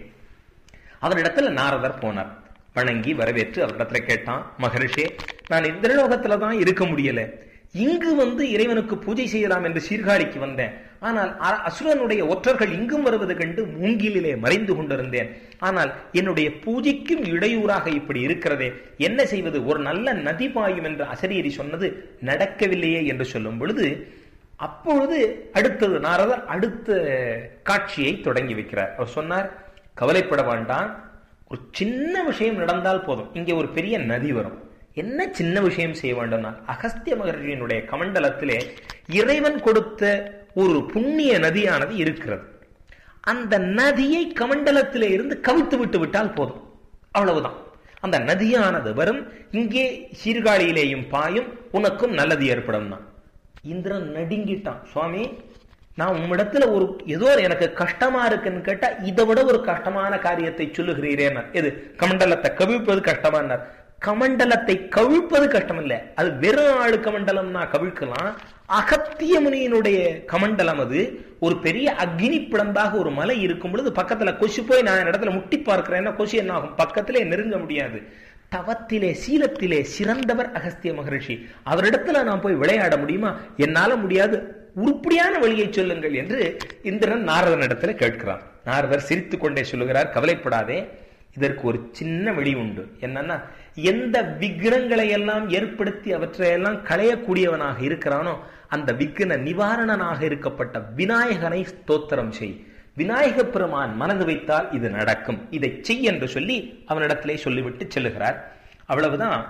அவரிடத்துல நாரதர் போனார். வணங்கி வரவேற்று அவரிடத்துல கேட்டான், மகரிஷே, நான் இந்திரலோகத்துல தான் இருக்க முடியல, இங்கு வந்து இறைவனுக்கு பூஜை செய்யலாம் என்று சீர்காழிக்கு வந்தேன். ஆனால் அசுரனுடைய ஒற்றர்கள் இங்கும் வருவது கண்டு மூங்கிலே மறைந்து கொண்டிருந்தேன். ஆனால் என்னுடைய பூஜைக்கும் இடையூறாக இப்படி இருக்கிறதே, என்ன செய்வது? ஒரு நல்ல நதி பாயும் என்று அசரீரி சொன்னது நடக்கவில்லையே என்று சொல்லும் பொழுது அப்பொழுது அடுத்தது நாரதர் அடுத்த காட்சியை தொடங்கி வைக்கிறார். அவர் சொன்னார், கவலைப்பட வேண்டாம், ஒரு சின்ன விஷயம் நடந்தால் போதும், இங்கே ஒரு பெரிய நதி வரும். என்ன சின்ன விஷயம் செய்ய வேண்டும்னா, அகஸ்திய மகர்ஷியினுடைய கமண்டலத்திலே இறைவன் கொடுத்த ஒரு புண்ணிய நதியானது இருக்கிறது. அந்த நதியை கமண்டலத்திலே இருந்து கவிழ்த்து விட்டு விட்டால் போதும், அவ்வளவுதான். அந்த நதியானது வரும், இங்கே சீர்காழியிலேயும் பாயும், உனக்கும் நல்லது ஏற்படும். இந்திரன் நடுங்கிட்டான். சுவாமி, நான் உம்மிடத்துல ஒரு ஏதோ எனக்கு கஷ்டமா இருக்குன்னு கேட்டா இதை விட ஒரு கஷ்டமான காரியத்தை சொல்லுகிறீரேன். எது? கமண்டலத்தை கவிழ்ப்பது கஷ்டமானார். கமண்டலத்தை கவிழ்ப்பது கஷ்டம் இல்ல, அது வெறும் ஆளு கமண்டலம்னா கவிழ்க்கலாம். அகத்திய முனியினுடைய கமண்டலம் அது ஒரு பெரிய அக்னி பிளந்தாக ஒரு மலை இருக்கும் பொழுது பக்கத்துல கொசு போய் நான் இடத்துல முட்டி பார்க்கிறேன்னா கொசு என்ன ஆகும்? பக்கத்திலே நெருங்க முடியாது. தவத்திலே சீலத்திலே சிறந்தவர் அகஸ்திய மகரிஷி, அவரிடத்துல நான் போய் விளையாட முடியுமா? என்னால முடியாது, உருப்படியான வழியை சொல்லுங்கள் என்று இந்திரன் நாரதன் இடத்துல கேட்கிறான். நாரதர் சிரித்துக் கொண்டே சொல்லுகிறார், கவலைப்படாதே, இதற்கு ஒரு சின்ன வழி உண்டு. என்னன்னா, எந்த விக்னங்களை எல்லாம் ஏற்படுத்தி அவற்றையெல்லாம் களையக்கூடியவனாக இருக்கிறானோ அந்த விக்ன நிவாரணனாக இருக்கப்பட்ட விநாயகனை ஸ்தோத்திரம் செய். விநாயக பெருமான் மனது வைத்தால் இது நடக்கும், இதை செய் என்று சொல்லி அவனிடத்திலே சொல்லிவிட்டு செல்லுகிறார். அவ்வளவுதான்.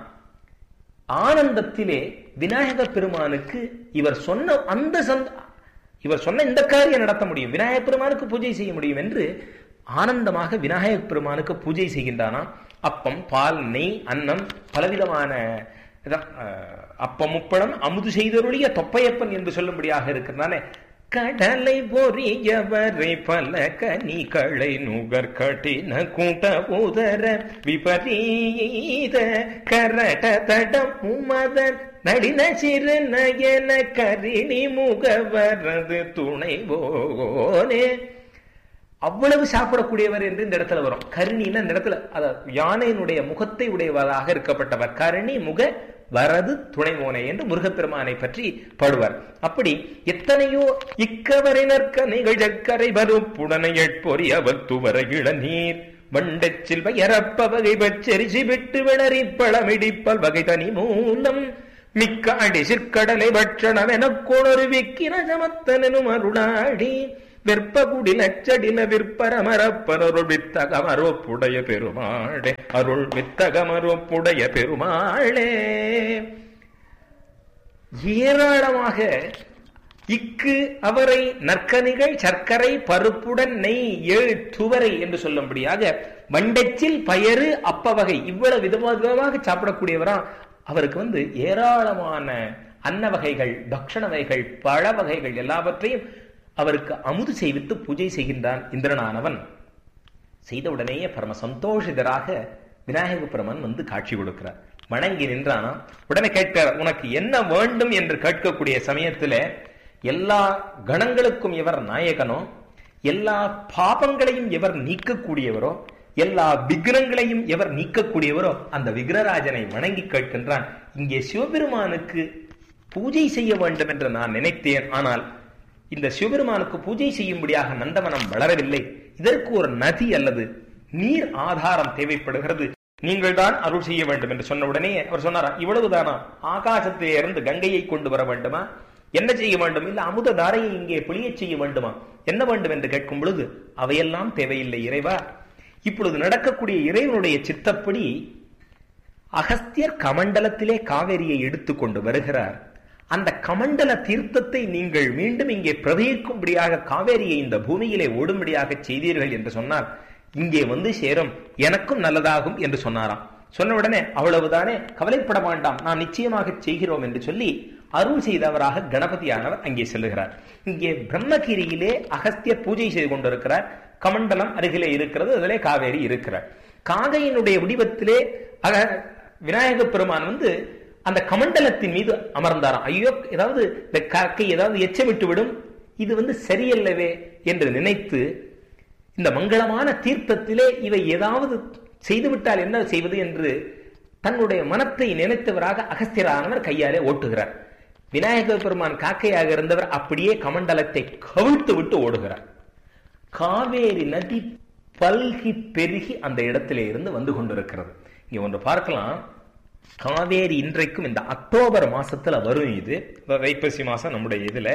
ஆனந்தத்திலே விநாயக பெருமானுக்கு இவர் சொன்ன அந்த சந்த இவர் சொன்ன இந்த காரியம் நடத்த முடியும், விநாயக பெருமானுக்கு பூஜை செய்ய முடியும் என்று ஆனந்தமாக விநாயக பெருமானுக்கு பூஜை செய்கின்றானா. அப்பம், பால், நெய், அன்னம், பலவிதமான அப்பம் முப்பழம் அமுது செய்தருடைய தொப்பையப்பன் என்று சொல்லும்படியாக இருக்கிறதானே. கடலை பொறியவரை பல கனிகளை நுகர் கட்டின கூட்ட உதர விபரீத கரட தடம் உமதன் நடின சிறு நயன கரிணி முகவரது துணைவோனே. அவ்வளவு சாப்பிடக்கூடியவர் என்று இந்த இடத்துல வரும். கருணின்னா இந்த இடத்துல அதாவது யானையினுடைய முகத்தை உடையவராக இருக்கப்பட்டவர். கருணி முக வரது துணைமோனை என்று முருகப்பெருமானை பற்றி பாடுவார். அப்படி எத்தனையோ இக்கவரினர்க்க நிகழ்கரை வரும் எட்பொறி அவர் துவர இளநீர் வண்டச்சில் வயரப்ப வகை பச்சரிசி விட்டு விளறி பழமிடிப்பல் வகை தனி மூலம் மிக்க அடி சிற்கடலை பட்சணம் எனக்கொணொரு விக்கிர சமத்தனும் அருளாடி வெற்ப குடில செடில விற்பரமரப்பனருள் வித்தகமரோப்புடைய பெருமாளே, அருள் வித்தகமரோப்புடைய பெருமாளே. ஏராளமாக இக்கு அவரை நற்கனிகள் சர்க்கரை பருப்புடன் நெய் ஏழு துவரை என்று சொல்லும்படியாக வண்டச்சில் பயறு அப்ப வகை இவ்வளவு விதமாக சாப்பிடக்கூடியவரா. அவருக்கு வந்து ஏராளமான அன்ன வகைகள், பக்ஷண வகைகள், பழ வகைகள் எல்லாவற்றையும் அவருக்கு அமுது செய்வித்து பூஜை செய்கின்றான் இந்திரனானவன். செய்தவுடனேயே பரம சந்தோஷிதராக விநாயக பெருமான் வந்து காட்சி கொடுக்கிறார். வணங்கி நின்றானா. உடனே கேட்கிறார், உனக்கு என்ன வேண்டும் என்று கேட்கக்கூடிய சமயத்துல எல்லா கணங்களுக்கும் எவர் நாயகனோ, எல்லா பாபங்களையும் எவர் நீக்கக்கூடியவரோ, எல்லா விக்கிரங்களையும் எவர் நீக்கக்கூடியவரோ அந்த விக்கிரராஜனை வணங்கி கேட்கின்றான். இங்கே சிவபெருமானுக்கு பூஜை செய்ய வேண்டும் என்று நான் நினைத்தேன். ஆனால் இந்த சிவபெருமானுக்கு பூஜை செய்யும்படியாக நந்தவனம் வளரவில்லை. இதற்கு ஒரு நதி அல்லது நீர் ஆதாரம் தேவைப்படுகிறது. நீங்கள் தான் அருள் செய்ய வேண்டும் என்று சொன்ன உடனே அவர் சொன்னாரா, இவ்வளவுதானா? ஆகாசத்திலே இருந்து கங்கையை கொண்டு வர வேண்டுமா? என்ன செய்ய வேண்டும்? இல்ல அமுத தாரையை இங்கே புளிய செய்ய வேண்டுமா? என்ன வேண்டும் என்று கேட்கும் பொழுது அவையெல்லாம் தேவையில்லை இறைவா. இப்பொழுது நடக்கக்கூடிய இறைவனுடைய சித்தப்படி அகஸ்தியர் கமண்டலத்திலே காவேரியை எடுத்துக்கொண்டு வருகிறார். அந்த கமண்டல தீர்த்தத்தை நீங்கள் மீண்டும் இங்கே பிரவகிக்கும்படியாக காவேரியை இந்த பூமியிலே ஓடும்படியாக செய்தீர்கள் என்று சொன்னார். இங்கே வந்து சேரும், எனக்கும் நல்லதாகும் என்று சொன்னாராம். சொன்ன உடனே அவ்வளவுதானே, கவலைப்பட வேண்டாம், நான் நிச்சயமாக செய்கிறோம் என்று சொல்லி அருள் செய்தவராக கணபதியானவர் அங்கே செல்லுகிறார். இங்கே பிரம்மகிரியிலே அகஸ்தியர் பூஜை செய்து கொண்டிருக்கிறார். கமண்டலம் அருகிலே இருக்கிறது, அதிலே காவேரி இருக்கிறார். காகையினுடைய வடிவத்திலே விநாயக பெருமான் வந்து அந்த கமண்டலத்தின் மீது அமர்ந்தாராம். ஐயோ, ஏதாவது இந்த காக்கை ஏதாவது எச்சமிட்டு விடும், இது வந்து சரியல்லவே என்று நினைத்து இந்த மங்களமான தீர்த்தத்திலே இவை ஏதாவது செய்துவிட்டால் என்ன செய்வது என்று தன்னுடைய மனத்தை நினைத்தவராக அகஸ்தியரானவர் கையாலே ஓட்டுகிறார். விநாயக பெருமான் காக்கையாக இருந்தவர் அப்படியே கமண்டலத்தை கவிழ்த்து விட்டு ஓடுகிறார். காவேரி நதி பல்கி பெருகி அந்த இடத்திலே இருந்து வந்து கொண்டிருக்கிறது. இங்க ஒன்று பார்க்கலாம். காவேரி இன்றைக்கும் இந்த அக்டோபர் மாசத்துல வரும். இது வைப்பசி மாசம் நம்முடைய இதுல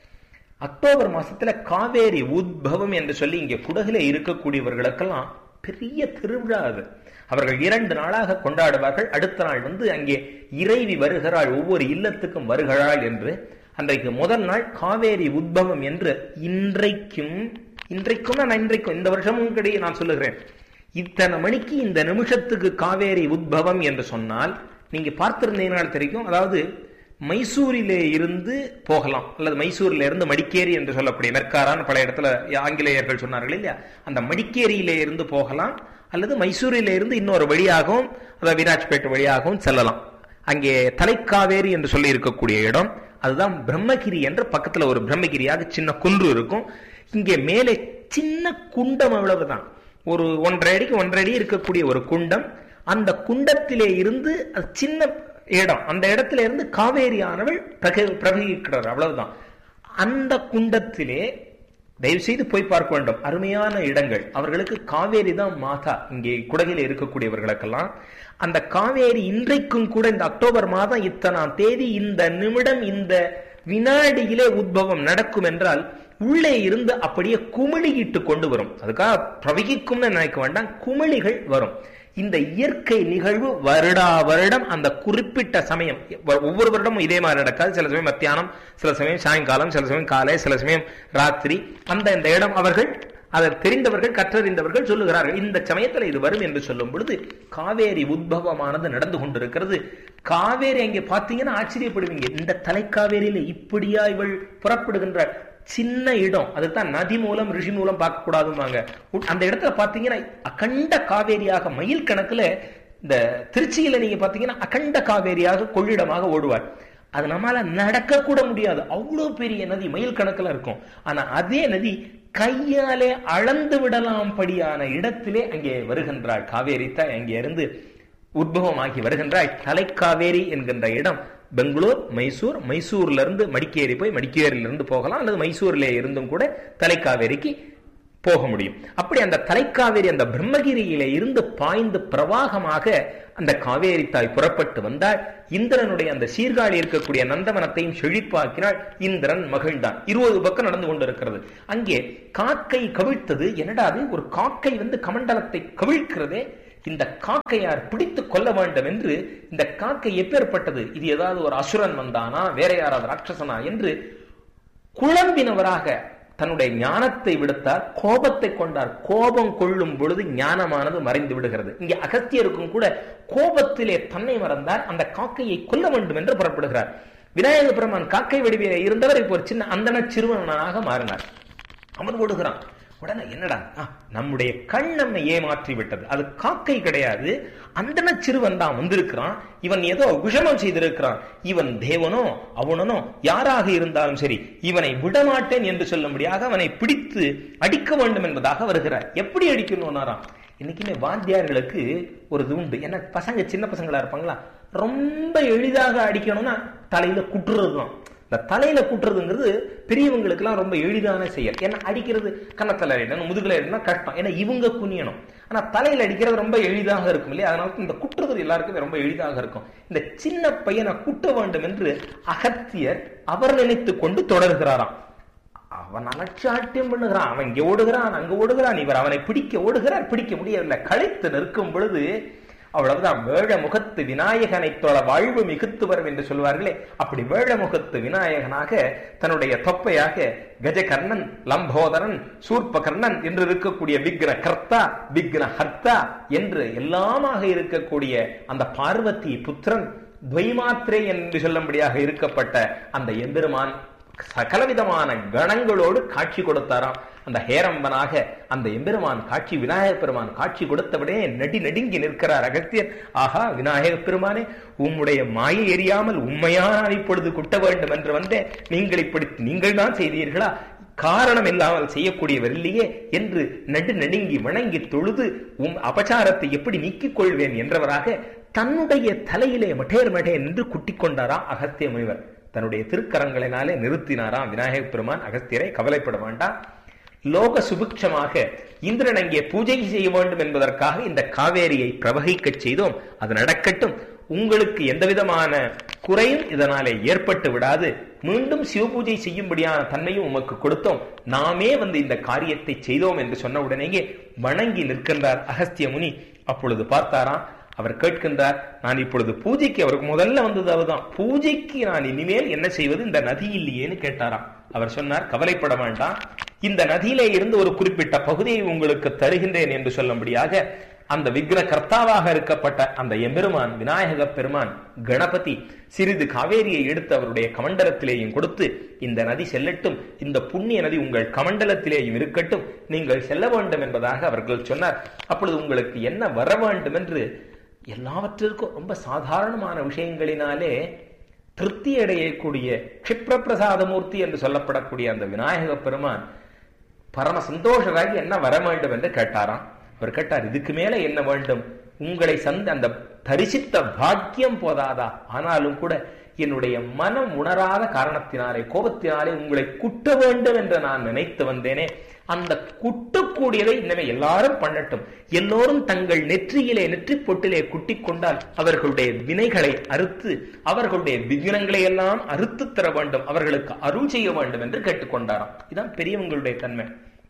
அக்டோபர் மாசத்துல காவேரி உத்பவம் என்று சொல்லி இங்கே குடகுல இருக்கக்கூடியவர்களுக்கெல்லாம் பெரிய திருவிழா அது. அவர்கள் இரண்டு நாளாக கொண்டாடுவார்கள். அடுத்த நாள் வந்து அங்கே இறைவி வருகிறாள், ஒவ்வொரு இல்லத்துக்கும் வருகிறாள் என்று. அன்றைக்கு முதல் நாள் காவேரி உத்பவம் என்று இன்றைக்கும் இன்றைக்கும் நான் இன்றைக்கும் இந்த வருஷமும் கிடையே நான் சொல்லுகிறேன். இத்தனை மணிக்கு இந்த நிமிஷத்துக்கு காவேரி உத்பவம் என்று சொன்னால் நீங்க பார்த்திருந்தீங்கனால் தெரியும். அதாவது மைசூரிலே இருந்து போகலாம், அல்லது மைசூரில இருந்து மடிக்கேரி என்று சொல்லக்கூடிய மெர்காரான் பல இடத்துல ஆங்கிலேயர்கள் சொன்னார்கள் இல்லையா, அந்த மடிக்கேரியிலே இருந்து போகலாம், அல்லது மைசூரில இருந்து இன்னொரு வழியாகவும் அதாவது விராஜ்பேட் வழியாகவும் செல்லலாம். அங்கே தலைக்காவேரி என்று சொல்லி இருக்கக்கூடிய இடம் அதுதான் பிரம்மகிரி என்று. பக்கத்துல ஒரு பிரம்மகிரியாக சின்ன குன்று இருக்கும். இங்கே மேலே சின்ன குண்டம், அவ்வளவுதான், ஒரு ஒன்றரை அடிக்கு ஒன்றரை அடி இருக்கக்கூடிய ஒரு குண்டம். அந்த குண்டத்திலே இருந்து சின்ன இடம், அந்த இடத்துல இருந்து காவேரி ஆனவள் பிரவகிக்கிறார், அவ்வளவுதான். அந்த குண்டத்திலே தயவு செய்து போய் பார்க்க வேண்டும், அருமையான இடங்கள். அவர்களுக்கு காவேரி தான் மாதா. இங்கே குடகில இருக்கக்கூடியவர்களுக்கெல்லாம் அந்த காவேரி இன்றைக்கும் கூட இந்த அக்டோபர் மாதம் இத்தனாம் தேதி இந்த நிமிடம் இந்த வினாடியிலே உத்பவம் நடக்கும் என்றால் உள்ளே இருந்து அப்படியே குமிழிட்டு கொண்டு வரும். அதுக்காக பிரவகிக்கும்னு நினைக்க வேண்டாம், குமிழிகள் வரும். இந்த இயற்கை நிகழ்வு வருடா வருடம் அந்த குறிப்பிட்ட சமயம், ஒவ்வொரு வருடமும் இதே மாதிரி நடக்காது. சில சமயம் மத்தியானம், சில சமயம் சாயங்காலம், சில சமயம் காலை, சில சமயம் ராத்திரி. அந்த இந்த இடம் அவர்கள் அதை தெரிந்தவர்கள், கற்றறிந்தவர்கள் சொல்லுகிறார்கள், இந்த சமயத்தில் இது வரும் என்று சொல்லும் பொழுது காவேரி உத்பவமானது நடந்து கொண்டிருக்கிறது. காவேரி அங்கே பார்த்தீங்கன்னா ஆச்சரியப்படுவீங்க. இந்த தலைக்காவேரியில இப்படியா இவள் புறப்படுகின்ற சின்ன இடம், அதுதான் நதி மூலம் ரிஷி மூலம் பார்க்க கூடாதுவாங்க. அந்த இடத்துல பாத்தீங்கன்னா அகண்ட காவேரியாக மைல் கணக்குல, இந்த திருச்சியில நீங்க பாத்தீங்கன்னா அகண்ட காவேரியாக கொள்ளிடமாக ஓடுவார். அது நம்மளால நடக்க கூட முடியாது, அவ்வளவு பெரிய நதி மைல் கணக்குல இருக்கும். ஆனா அதே நதி கையாலே அளந்து விடலாம் படியான இடத்திலே அங்கே வருகின்றாள் காவேரி தான். அங்கே இருந்து உத்பவமாகி வருகின்றாள். தலைக்காவேரி என்கின்ற இடம் பெங்களூர், மைசூர், மைசூர்ல இருந்து மடிக்கேரி போய் மடிக்கேரியில இருந்து போகலாம், அல்லது மைசூர்ல இருந்தும் கூட தலைக்காவேரிக்கு போக முடியும். அப்படி அந்த தலைக்காவேரி அந்த பிரம்மகிரியில இருந்து பாய்ந்து பிரவாகமாக அந்த காவேரி தாய் புறப்பட்டு வந்தால் இந்திரனுடைய அந்த சீர்காழி இருக்கக்கூடிய நந்தவனத்தையும் செழிப்பாக்கினாள். இந்திரன் மகிழ்ந்தான். இருபது பக்கம் நடந்து கொண்டிருக்கிறது. அங்கே காக்கை கவிழ்த்தது. என்னடா அது, ஒரு காக்கை வந்து கமண்டலத்தை கவிழ்க்கிறதே, இந்த காக்கையார் பிடித்து கொள்ள வேண்டும் என்று. இந்த காக்கை எப்பேற்பட்டது, இது ஏதாவது ஒரு அசுரன் வந்தானா, வேற யாராவது ராட்சசனா என்று குழம்பினவராக தன்னுடைய ஞானத்தை விடுத்தார், கோபத்தை கொண்டார். கோபம் கொள்ளும் பொழுது ஞானமானது மறைந்து விடுகிறது. இங்கே அகத்தியருக்கும் கூட கோபத்திலே தன்னை மறந்தார். அந்த காக்கையை கொல்ல வேண்டும் என்று புறப்படுகிறார். விநாயக பெருமான் காக்கை வடிவிலே இருந்தவர் இப்போ ஒரு சின்ன அந்தன சிறுவனாக மாறினார். அவன் ஓடுகிறான். உடனே என்னடா, நம்முடைய கண் நம்மை ஏமாற்றி விட்டது, அது காக்கை கிடையாது, அந்தன சிறுவன் தான் வந்திருக்கிறான், இவன் ஏதோ விஷமம் செய்திருக்கிறான், இவன் தேவனோ அவனோ யாராக இருந்தாலும் சரி இவனை விடமாட்டேன் என்று சொல்லும்படியாக அவனை பிடித்து அடிக்க வேண்டும் என்பதாக வருகிறார். எப்படி அடிக்கணும்னாராம், இன்னைக்குமே வாத்தியார்களுக்கு ஒரு இது உண்டு. ஏன்னா பசங்க சின்ன பசங்களா இருப்பாங்களா, ரொம்ப எளிதாக அடிக்கணும்னா தலையில குட்டுறது தான். இந்த தலையில குட்டுறதுங்கிறது பெரியவங்களுக்கு எல்லாம் ரொம்ப எளிதான செயல். ஏன்னா அடிக்கிறது கன்னத்துல அடிக்கணும், முதுகுல அடிக்கணும் கஷ்டம், ஏன்னா இவங்க குனியணும். ஆனா தலையில அடிக்கிறது ரொம்ப எளிதாக இருக்கும் இல்லையா, அதனால இந்த குட்டுறது எல்லாருக்குமே ரொம்ப எளிதாக இருக்கும். இந்த சின்ன பையனை குட்ட வேண்டும் என்று அகத்தியர் அவர் நினைத்து கொண்டு தொடர்கிறாராம். அவன் அலட்சாட்டியம் பண்ணுகிறான், அவன் இங்க ஓடுகிறான் அங்க ஓடுகிறான், இவர் அவனை பிடிக்க ஓடுகிறார், பிடிக்க முடியவில்லை. களைத்து நிற்கும் பொழுது அவ்வளவுதான், வேழ முகத்து விநாயகனை தொழ வாழ்வு மிகுத்து வரும் என்று சொல்வார்களே, அப்படி வேழ முகத்து விநாயகனாக தன்னுடைய தொப்பையாக கஜகர்ணன், லம்போதரன், சூர்பகர்ணன் என்று இருக்கக்கூடிய விக்ன கர்த்தா விக்ன ஹர்த்தா என்று எல்லாமாக இருக்கக்கூடிய அந்த பார்வதி புத்திரன் துவைமாத்திரே என்று சொல்லும்படியாக இருக்கப்பட்ட அந்த எம்பெருமான் சகலவிதமான கணங்களோடு காட்சி கொடுத்தாராம். அந்த ஹேரம்பனாக அந்த எம்பெருமான் காட்சி, விநாயக பெருமான் காட்சி கொடுத்தவுடனே நடி நடுங்கி நிற்கிறார் அகத்தியர். ஆஹா விநாயக பெருமானே, உம்முடைய மாயை எரியாமல் உண்மையான இப்பொழுது குட்ட வேண்டும் என்று வந்தேன், நீங்கள் இப்படி நீங்கள் தான் செய்தீர்களா, காரணம் இல்லாமல் செய்யக்கூடியவர் இல்லையே என்று நடு நடுங்கி வணங்கி தொழுது உம் அபச்சாரத்தை எப்படி நீக்கிக் கொள்வேன் என்றவராக தன்னுடைய தலையிலே மட்டேர் மட்டேர் என்று குட்டிக் கொண்டாராம் அகத்திய முனிவர். தன்னுடைய திருக்கரங்களினாலே நிறுத்தினாராம் விநாயக பெருமான் அகத்தியரை. கவலைப்பட வேண்டாம், லோக சுபிக்ஷமாக இந்திரன் அங்கே பூஜை செய்ய வேண்டும் என்பதற்காக இந்த காவேரியை பிரவகிக்க செய்தோம், அது நடக்கட்டும், உங்களுக்கு எந்த விதமான குறையும் இதனாலே ஏற்பட்டு விடாது, மீண்டும் சிவபூஜை செய்யும்படியான தன்மையும் உமக்கு கொடுத்தோம், நாமே வந்து இந்த காரியத்தை செய்தோம் என்று சொன்ன உடனேயே வணங்கி நிற்கின்றார் அகஸ்திய முனி. அப்பொழுது பார்த்தாராம், அவர் கேட்கின்றார், நான் இப்பொழுது பூஜைக்கு, அவருக்கு முதல்ல வந்தது அவர்தான், பூஜைக்கு நான் இனிமேல் என்ன செய்வது, இந்த நதி இல்லையேன்னு கேட்டாராம். அவர் சொன்னார், கவலைப்பட வேண்டாம், இந்த நதியிலே இருந்து ஒரு குறிப்பிட்ட பகுதியை உங்களுக்கு தருகின்றேன் என்று சொல்லும்படியாக அந்த விக்ன கர்த்தாவாக இருக்கப்பட்ட அந்த எம்பெருமான் விநாயக பெருமான் கணபதி சிறிது காவேரியை எடுத்து அவருடைய கமண்டலத்திலேயும் கொடுத்து, இந்த நதி செல்லட்டும், இந்த புண்ணிய நதி உங்கள் கமண்டலத்திலேயும் இருக்கட்டும், நீங்கள் செல்ல வேண்டும் என்பதாக அவர்கள் சொன்னார். அப்பொழுது உங்களுக்கு என்ன வர வேண்டும் என்று எல்லாவற்றிற்கும் ரொம்ப சாதாரணமான விஷயங்களினாலே திருப்தி அடையக்கூடிய க்ஷிப்ர பிரசாதமூர்த்தி என்று சொல்லப்படக்கூடிய அந்த விநாயக பெருமான் பரம சந்தோஷராகி என்ன வர வேண்டும் என்று கேட்டாராம். அவர் கேட்டார், இதுக்கு மேல என்ன வேண்டும், உங்களை சந்த அந்த தரிசித்த பாக்கியம் போதாதா, ஆனாலும் கூட என்னுடைய மனம் உணராத காரணத்தினாலே கோபத்தினாலே உங்களை குட்ட வேண்டும் என்று நான் நினைத்து வந்தேனே, அந்த குட்டக்கூடியதை இனிமே எல்லாரும் பண்ணட்டும், எல்லோரும் தங்கள் நெற்றியிலே நெற்றி பொட்டிலே குட்டிக் கொண்டால் அவர்களுடைய வினைகளை அறுத்து அவர்களுடைய விக்னங்களை எல்லாம் அறுத்து தர வேண்டும், அவர்களுக்கு அருள் செய்ய வேண்டும் என்று கேட்டுக்கொண்டாராம். இதுதான் பெரியவங்களுடைய தன்மை.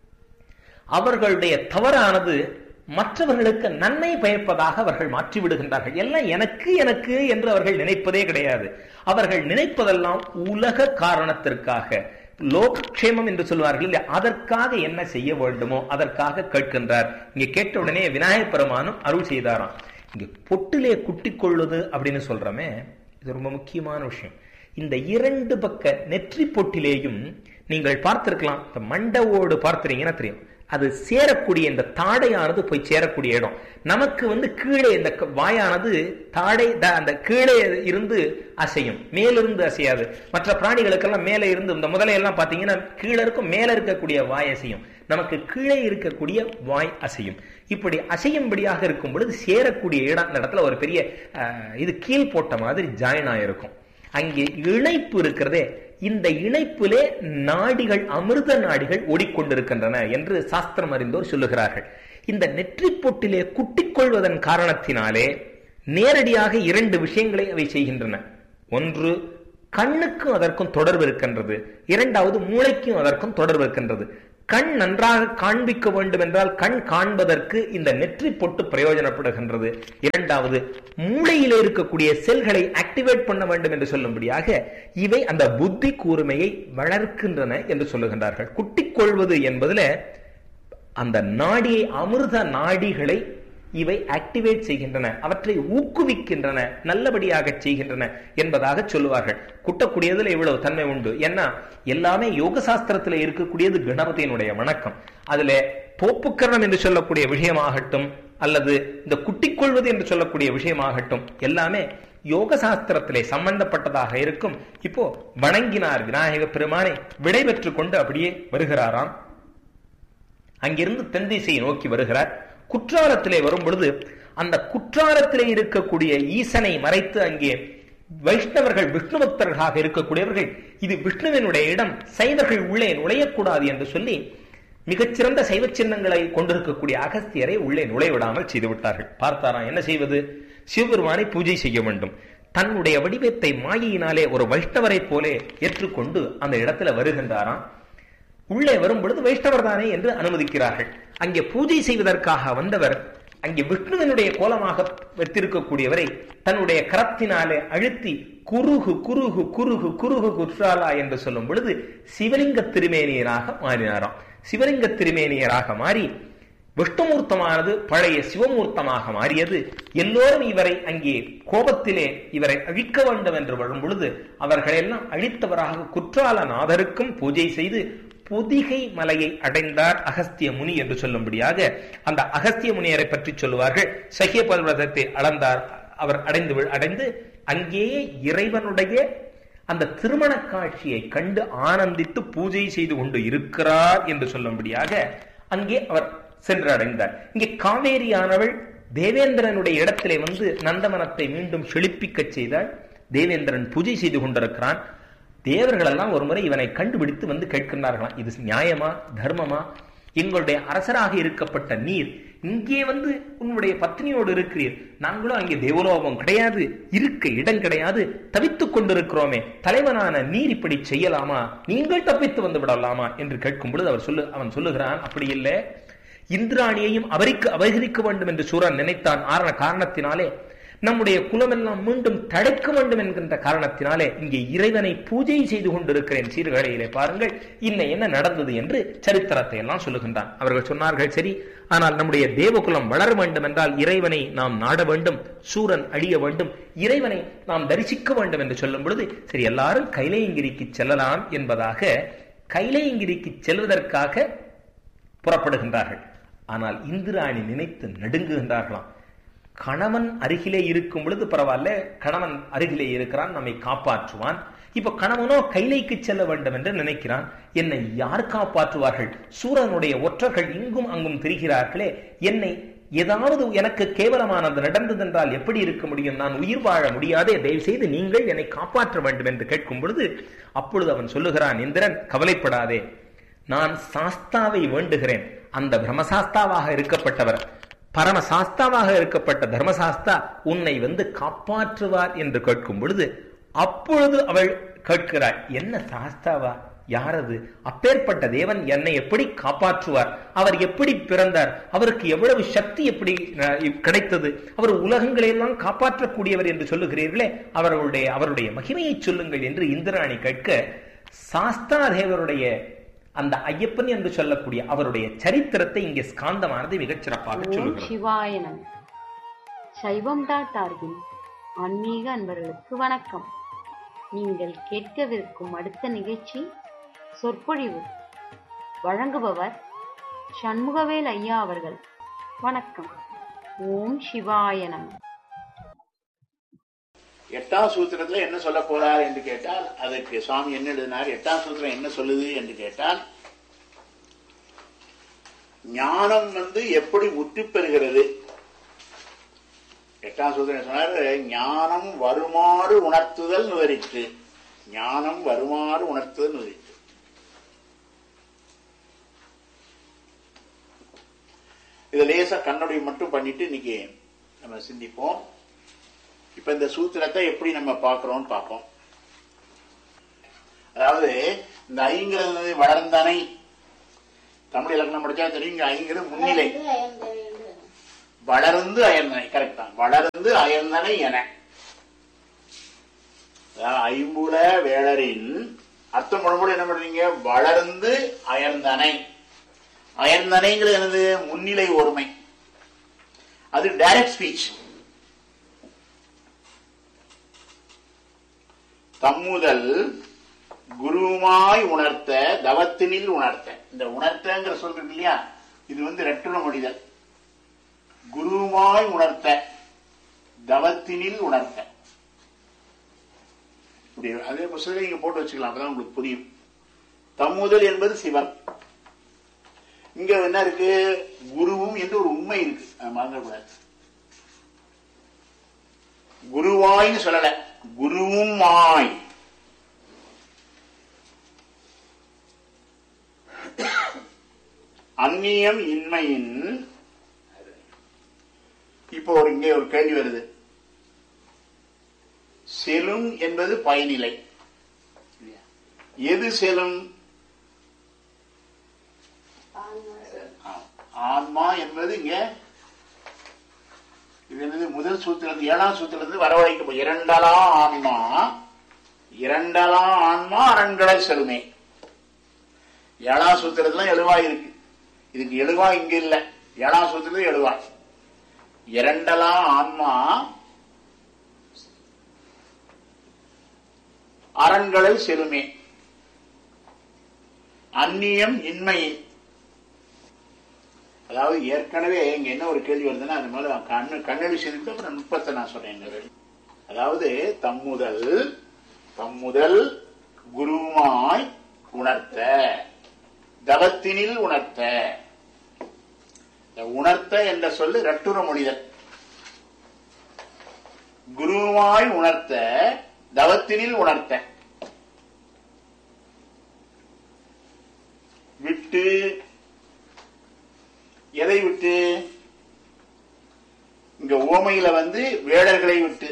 அவர்களுடைய தவறானது மற்றவர்களுக்கு நன்மை பயப்பதாக அவர்கள் மாற்றி விடுகின்றார்கள். எல்லாம் எனக்கு எனக்கு என்று அவர்கள் நினைப்பதே கிடையாது. அவர்கள் நினைப்பதெல்லாம் உலக காரணத்திற்காக, லோகக்ஷேமம் என்று சொல்வார்கள் இல்லையா, அதற்காக என்ன செய்ய வேண்டுமோ அதற்காக கேட்கின்றார். இங்க கேட்ட உடனே விநாயக பெருமானும் அருள் செய்தாராம். இங்க பொட்டிலே குட்டிக் கொள்ளுது அப்படின்னு சொல்றமே, இது ரொம்ப முக்கியமான விஷயம். இந்த இரண்டு பக்க நெற்றி பொட்டிலேயும் நீங்கள் பார்த்திருக்கலாம், இந்த மண்டவோடு பார்த்திருக்கீங்கன்னா தெரியும், அது சேரக்கூடிய இந்த தாடையானது போய் சேரக்கூடிய இடம். நமக்கு வந்து கீழே இந்த வாயானது தாடை அந்த கீழே இருந்து அசையும், மேலிருந்து அசையாது. மற்ற பிராணிகளுக்கெல்லாம் மேலே இருந்து, இந்த முதலையெல்லாம் பார்த்தீங்கன்னா கீழே இருக்கும், மேலே இருக்கக்கூடிய வாய் அசையும், நமக்கு கீழே இருக்கக்கூடிய வாய் அசையும். இப்படி அசையும்படியாக இருக்கும் பொழுது சேரக்கூடிய இடம், இந்த இடத்துல ஒரு பெரிய இது கீழ் போட்ட மாதிரி ஜாயின் ஆயிருக்கும். அங்கே இணைப்பு இருக்கிறதே, இந்த இணைப்பிலே நாடிகள், அமிர்த நாடிகள் ஓடிக்கொண்டிருக்கின்றன என்று சாஸ்திரம் அறிந்தோர் சொல்லுகிறார்கள். இந்த நெற்றி பொட்டிலே குட்டிக் கொள்வதன் காரணத்தினாலே நேரடியாக இரண்டு விஷயங்களை அவை செய்கின்றன. ஒன்று, கண்ணுக்கும் அதற்கும் தொடர்பு இருக்கின்றது. இரண்டாவது, மூளைக்கும் அதற்கும் தொடர்பு இருக்கின்றது. கண் நன்றாக காண்பிக்க வேண்டும் என்றால் கண் காண்பதற்கு இந்த நெற்றி பொட்டு பிரயோஜனப்படுகின்றது. இரண்டாவது, மூளையிலே இருக்கக்கூடிய செல்களை ஆக்டிவேட் பண்ண வேண்டும் என்று சொல்லும்படியாக இவை அந்த புத்தி கூர்மையை வளர்க்கின்றன என்று சொல்லுகின்றார்கள். குட்டிக் கொள்வது என்பதுல அந்த நாடியை, அமிர்த நாடிகளை இவை ஆக்டிவேட் செய்கின்றன, அவற்றை ஊக்குவிக்கின்றன, நல்லபடியாக செய்கின்றன என்பதாக சொல்லுவார்கள். குட்டக்கூடியதுல இவ்வளவு தன்மை உண்டு. ஏன்னா எல்லாமே யோக சாஸ்திரத்துல இருக்கக்கூடியது கணபதியினுடைய வணக்கம். அதுல போப்புக்கரணம் என்று சொல்லக்கூடிய விஷயமாகட்டும் அல்லது இந்த குட்டிக் கொள்வது என்று சொல்லக்கூடிய விஷயமாகட்டும் எல்லாமே யோக சாஸ்திரத்திலே சம்பந்தப்பட்டதாக இருக்கும். இப்போ வணங்கினார் விநாயக பெருமானை, விடைபெற்றுக் கொண்டு அப்படியே வருகிறாராம். அங்கிருந்து தென் திசையை நோக்கி வருகிறார். குற்றாலத்திலே வரும் பொழுது அந்த குற்றாலத்திலே இருக்கக்கூடிய ஈசனை மறைத்து அங்கே வைஷ்ணவர்கள், விஷ்ணு பக்தர்களாக இருக்கக்கூடியவர்கள், இது விஷ்ணுவினுடைய இடம், சைவர்கள் உள்ளே நுழையக்கூடாது என்று சொல்லி மிகச்சிறந்த சைவ சின்னங்களை கொண்டிருக்கக்கூடிய அகஸ்தியரை உள்ளே நுழைவிடாமல் செய்து விட்டார்கள். பார்த்தாராம், என்ன செய்வது? சிவபெருமானை பூஜை செய்ய வேண்டும். தன்னுடைய வடிவத்தை மாயினாலே ஒரு வைஷ்ணவரை போலே ஏற்றுக்கொண்டு அந்த இடத்துல வருகின்றாராம். உள்ளே வரும் பொழுது வைஷ்ணவர் தானே என்று அனுமதிக்கிறார்கள். அங்கே பூஜை செய்வதற்காக வந்தவர் அங்கே விஷ்ணுவினுடைய கோலமாக வைத்திருக்கக்கூடியவரை தன்னுடைய கரத்தினாலே அழுத்தி குருகு குருகு குருகு குருகு குற்றாலா என்று சொல்லும் பொழுது சிவலிங்க திருமேனியராக மாறினாராம். சிவலிங்க திருமேனியராக மாறி விஷ்ணுமூர்த்தமானது பழைய சிவமூர்த்தமாக மாறியது. எல்லோரும் இவரை அங்கே கோபத்திலே இவரை அழிக்க வேண்டும் என்று வரும் பொழுது அவர்களெல்லாம் அழித்தவராக குற்றாலநாதருக்கும் பூஜை செய்து பொதிகை மலையை அடைந்தார் அகஸ்திய முனி என்று சொல்லும்படியாக அந்த அகஸ்திய முனியரை பற்றி சொல்லுவார்கள். சகிய பர்வதத்தை அளந்தார், அவர் அடைந்து அடைந்து அங்கேயே இறைவனுடைய அந்த திருமண காட்சியை கண்டு ஆனந்தித்து பூஜை செய்து கொண்டு இருக்கிறார் என்று சொல்லும்படியாக அங்கே அவர் சென்று அடைந்தார். இங்கே காவேரியானவள் தேவேந்திரனுடைய இடத்திலே வந்து நந்தவனத்தை மீண்டும் செழிப்பிக்க செய்தால் தேவேந்திரன் பூஜை செய்து கொண்டிருக்கிறான். தேவர்கள் எல்லாம் ஒரு முறை இவனை கண்டுபிடித்து வந்து கேட்கின்றார்களாம், இது நியாயமா, தர்மமா? எங்களுடைய அரசராக இருக்கப்பட்ட நீர் இங்கே வந்து உன்னுடைய பத்னியோடு இருக்கிறீர், நாங்களும் அங்கே தேவலோகம் கிடையாது, இருக்க இடம் கிடையாது, தவித்துக் கொண்டிருக்கிறோமே, தலைவனான நீர் இப்படி செய்யலாமா? நீங்கள் தப்பித்து வந்து விடலாமா என்று கேட்கும் பொழுது அவர் சொல்லு அவன் சொல்லுகிறான், அப்படி இல்லை, இந்திராணியையும் அவருக்கு அபகரிக்க வேண்டும் என்று சூரன் நினைத்தான். ஆரண காரணத்தினாலே நம்முடைய குலமெல்லாம் மீண்டும் தடைக்க வேண்டும் என்கின்ற காரணத்தினாலே இங்கே இறைவனை பூஜை செய்து கொண்டிருக்கிறேன். சீர்கழையிலே பாருங்கள் இன்ன என்ன நடந்தது என்று சரித்திரத்தை எல்லாம் சொல்லுகின்றான். அவர்கள் சொன்னார்கள், சரி, ஆனால் நம்முடைய தேவகுலம் வளர வேண்டும் என்றால் இறைவனை நாம் நாட வேண்டும், சூரன் அழிய வேண்டும், இறைவனை நாம் தரிசிக்க வேண்டும் என்று சொல்லும் பொழுது சரி எல்லாரும் கைலையங்கிரிக்கு செல்லலாம் என்பதாக கைலையங்கிரிக்கு செல்வதற்காக புறப்படுகின்றார்கள். ஆனால் இந்திராணி நினைத்து நடுங்குகின்றார்களாம். கணவன் அருகிலே இருக்கும் பொழுது பரவாயில்ல, கணவன் அருகிலே இருக்கிறான், நம்மை காப்பாற்றுவான். இப்ப கணவனோ கைலைக்கு செல்ல வேண்டும் என்று நினைக்கிறான், என்னை யார் காப்பாற்றுவார்கள்? சூரனுடைய ஒற்றர்கள் இங்கும் அங்கும் திரிகிறார்களே, என்னை ஏதாவது எனக்கு கேவலமானது நடந்தது என்றால் எப்படி இருக்க முடியும்? நான் உயிர் வாழ முடியாதே, தயவு செய்து நீங்கள் என்னை காப்பாற்ற வேண்டும் என்று கேட்கும் பொழுது அப்பொழுது அவன் சொல்லுகிறான், இந்திரன் கவலைப்படாதே, நான் சாஸ்தாவை வேண்டுகிறேன். அந்த பிரம்மசாஸ்தாவாக இருக்கப்பட்டவர், பரமசாஸ்தாவாக இருக்கப்பட்ட தர்மசாஸ்தா உன்னை வந்து காப்பாற்றுவார் என்று கேட்கும் பொழுது அப்பொழுது அவள் கேட்கிறாள், என்ன சாஸ்தாவா? யாரது? அப்பேற்பட்ட தேவன் என்னை எப்படி காப்பாற்றுவார்? அவர் எப்படி பிறந்தார்? அவருக்கு எவ்வளவு சக்தி எப்படி கிடைத்தது? அவர் உலகங்களையெல்லாம் காப்பாற்றக்கூடியவர் என்று சொல்லுகிறீர்களே, அவர்களுடைய அவருடைய மகிமையை சொல்லுங்கள் என்று இந்திராணி கேட்க சாஸ்தா தேவருடைய அந்த ஐயப்பன் என்று சொல்லக்கூடிய அவருடைய சரித்திரத்தை இங்கே ஸ்காந்தமானது மிகச் சிறப்பாக சொல்லுகிறது. சிவாயனம். சைவம் டாட் ஆர்கின் ஆன்மீக அன்பர்களுக்கு வணக்கம். நீங்கள் கேட்கவிருக்கும் அடுத்த நிகழ்ச்சி சொற்பொழிவு. வழங்குபவர் சண்முகவேல் ஐயா அவர்கள். வணக்கம். ஓம் சிவாயனம். எட்டாம் சூத்திரத்துல என்ன சொல்ல போறார் என்று கேட்டால் அதுக்கு சுவாமி என்ன எழுதினார், எட்டாம் சூத்திரம் என்ன சொல்லுது என்று கேட்டால், ஞானம் வந்து எப்படி முற்றி பெறுகிறது. எட்டாம் சூத்திரம் சொன்னார், ஞானம் வருமாறு உணர்த்துதல் விவரித்து. ஞானம் வருமாறு உணர்த்துவது. இதை லேசா கண்ணுடைய மட்டும் பண்ணிட்டு இன்னைக்கு நம்ம சிந்திப்போம். இப்ப இந்த சூத்திரத்தை எப்படி நம்ம பார்க்கிறோம் பார்ப்போம். அதாவது இந்த ஐங்கிறது வளர்ந்தனை, தமிழ் இலக்கணம் படிச்சா தெரியும். இங்க ஐங்கிறது முன்னிலை, வளர்ந்து அயர்ந்தனை. கரெக்ட் தான், வளர்ந்து அயர்ந்தனை என. ஐம்புல வேளரின் அர்த்தம் பண்ணும்போது என்ன பண்றீங்க? வளர்ந்து அயர்ந்தனை. அயர்ந்தனைங்கிறது என்னது? முன்னிலை ஒருமை. அது டைரக்ட் ஸ்பீச். தம்முதல் குருமாய் உணர்த்த தவத்தினில் உணர்த்த. இந்த உணர்த்தங்கிற சொல்றது இல்லையா, இது வந்து ரெட்டுண மொழிதல். குருமாய் உணர்த்த தவத்தினில் உணர்த்த. அதே புத்தகத்தை நீங்க போட்டு வச்சுக்கலாம், அப்பதான் உங்களுக்கு புரியும். தம்முதல் என்பது சிவன். இங்க என்ன இருக்கு? குருவும் என்று ஒரு உண்மை இருக்கு, மறந்துடக்கூடாது. குருவாய்னு சொல்லல, குருவும் மாய். அந்நியம் இன்மையின். இப்போ ஒரு இங்கே ஒரு கேள்வி வருது. செலும் என்பது பயனிலை. எது செலும்? ஆன்மா என்பது இங்க இது என்னது? முதல் சூத்திரத்து ஏழாம் சூத்திரத்து வரவழைக்க இரண்டலா ஆன்மா, இரண்டலா ஆன்மா அரண்களை செலுமே. ஏழாம் சூத்திரத்துல எழுவாய் இருக்கு, இதுக்கு எழுவாய் இங்க இல்ல. ஏழாம் சூத்திரத்துல எழுவாய். இரண்டலா ஆன்மா அரண்களை செலுமே. அந்நியம் இன்மையின். அதாவது ஏற்கனவே இங்க என்ன ஒரு கேள்வி வருதுன்னா, அது மேல கண்ணு கண்ணெழி செய்துட்டு அப்புறம் நுட்பத்தை நான் சொல்றேன். அதாவது தம்முதல் தம்முதல் குருமாய் உணர்த்த தவத்தினில் உணர்த்த. உணர்த்த என்ற சொல்லு ரட்டுர மொழிதல். குருவாய் உணர்த்த தவத்தினில் உணர்த்த. விட்டு எதை விட்டு? இங்க ஓமையில வந்து வேடர்களை விட்டு.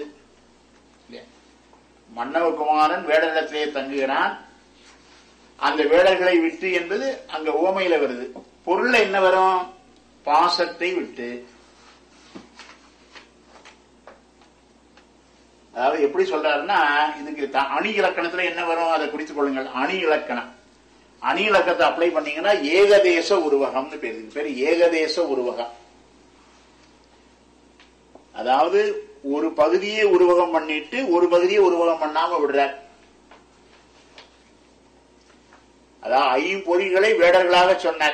மன்னவகுமாரன் வேடரிடத்திலே தங்குகிறான். அந்த வேடர்களை விட்டு என்பது அங்க ஓமையில வருது. பொருள்ல என்ன வரும்? பாசத்தை விட்டு. அதாவது எப்படி சொல்றாருன்னா, இதுக்கு அணி இலக்கணத்துல என்ன வரும் அதை குறித்துக் கொள்ளுங்கள். அணி இலக்கணம். அணி இலக்கத்தை அப்ளை பண்ணீங்கன்னா ஏகதேச உருவகம்னு பேரு. இது பேரு ஏகதேச உருவகம். அதாவது ஒரு பகுதியை உருவகம் பண்ணிட்டு ஒரு பகுதியை உருவகம் பண்ணாம விடுறார். அதாவது ஐம்பொறிகளை வேடர்களாக சொன்னார்.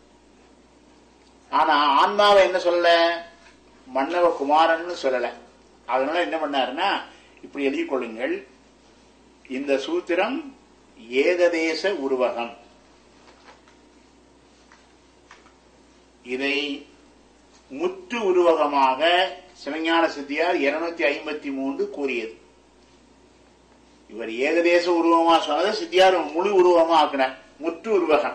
ஆனா ஆன்மாவை என்ன சொல்லல? மன்னவ குமாரன் சொல்லல. அதனால என்ன பண்ணாருன்னா, இப்படி எழுதிக் கொள்ளுங்கள். இந்த சூத்திரம் ஏகதேச உருவகம். இதை முற்று உருவகமாக சிவஞான சித்தியார் இருநூத்தி ஐம்பத்தி மூன்று கூறியது. இவர் ஏகதேச உருவமா சொன்னதை சித்தியார் முழு உருவமா ஆக்கினார். முற்று உருவகம்.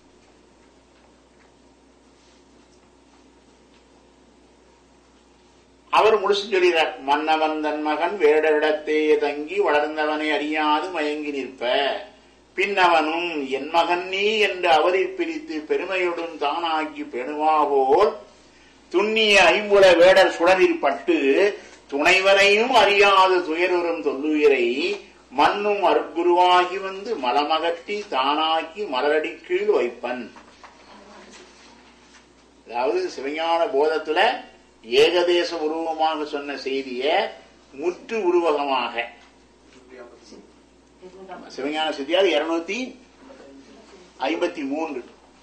அவர் முழுசு சொல்கிறார். மன்னவன் தன் மகன் வேடரிடத்தே தங்கி வளர்ந்தவனை அறியாது மயங்கி நிற்ப, பின்னவனும் என் மகன் நீ என்று அவரை பிரித்து பெருமையுடன் தானாக்கி பெணுவாவோர் துண்ணிய ஐம்புல வேடர் சுடரில் பட்டு துணைவனையும் அறியாது துயருறும் தொல்லுயிரை மண்ணும் அருட்குருவாகி வந்து மலமகற்றி தானாக்கி மலரடி கீழ் வைப்பன். அதாவது சிவஞான போதத்துல ஏகதேச உருவமாக சொன்ன செய்திய முற்று உருவகமாக சிவஞான சித்தியார் இருநூத்தி ஐம்பத்தி மூன்று.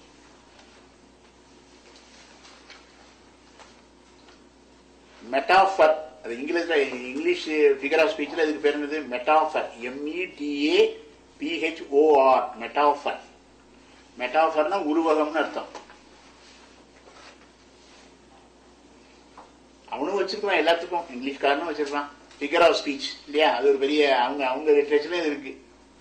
மெட்டாஃபர், அது இங்கிலீஷ்ல இங்கிலீஷ் ஃபிகர் ஆஃப் ஸ்பீச்ல இதுக்கு பேர் என்னது? மெட்டாஃபர். எம்இடிஏ பிஹெச்ஓஆர். மெட்டாஃபர். மெட்டாஃபர்னா உருவகம்னு அர்த்தம். அவனும் வச்சிருக்கான், எல்லாத்துக்கும் இங்கிலீஷ்காரனும் வச்சிருக்கான். ஃபிகர் ஆஃப் ஸ்பீச் இல்லையா? அது ஒரு பெரிய அவங்க அவங்க லிட்ரேச்சர்ல இது இருக்கு.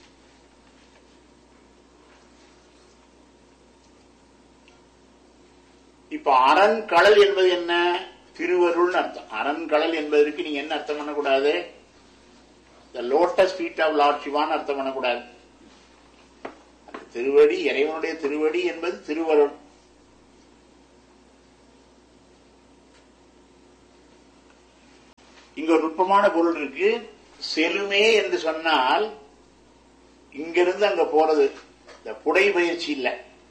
இப்ப அரண்கடல் என்பது என்ன? திருவருள்னு அர்த்தம். அரண்கடல் என்பதற்கு நீங்க என்ன அர்த்தம் பண்ணக்கூடாது? லோட்டஸ் ஃபீட் ஆஃப் லார்ட் சிவான்னு அர்த்தம் பண்ணக்கூடாது. திருவடி, இறைவனுடைய திருவடி என்பது திருவருள். இங்க ஒரு நுட்பமான பொருள் இருக்கு. செலுமே என்று சொன்னால் இங்கிருந்து அங்க போறது, இந்த புடை பயிற்சி இல்ல.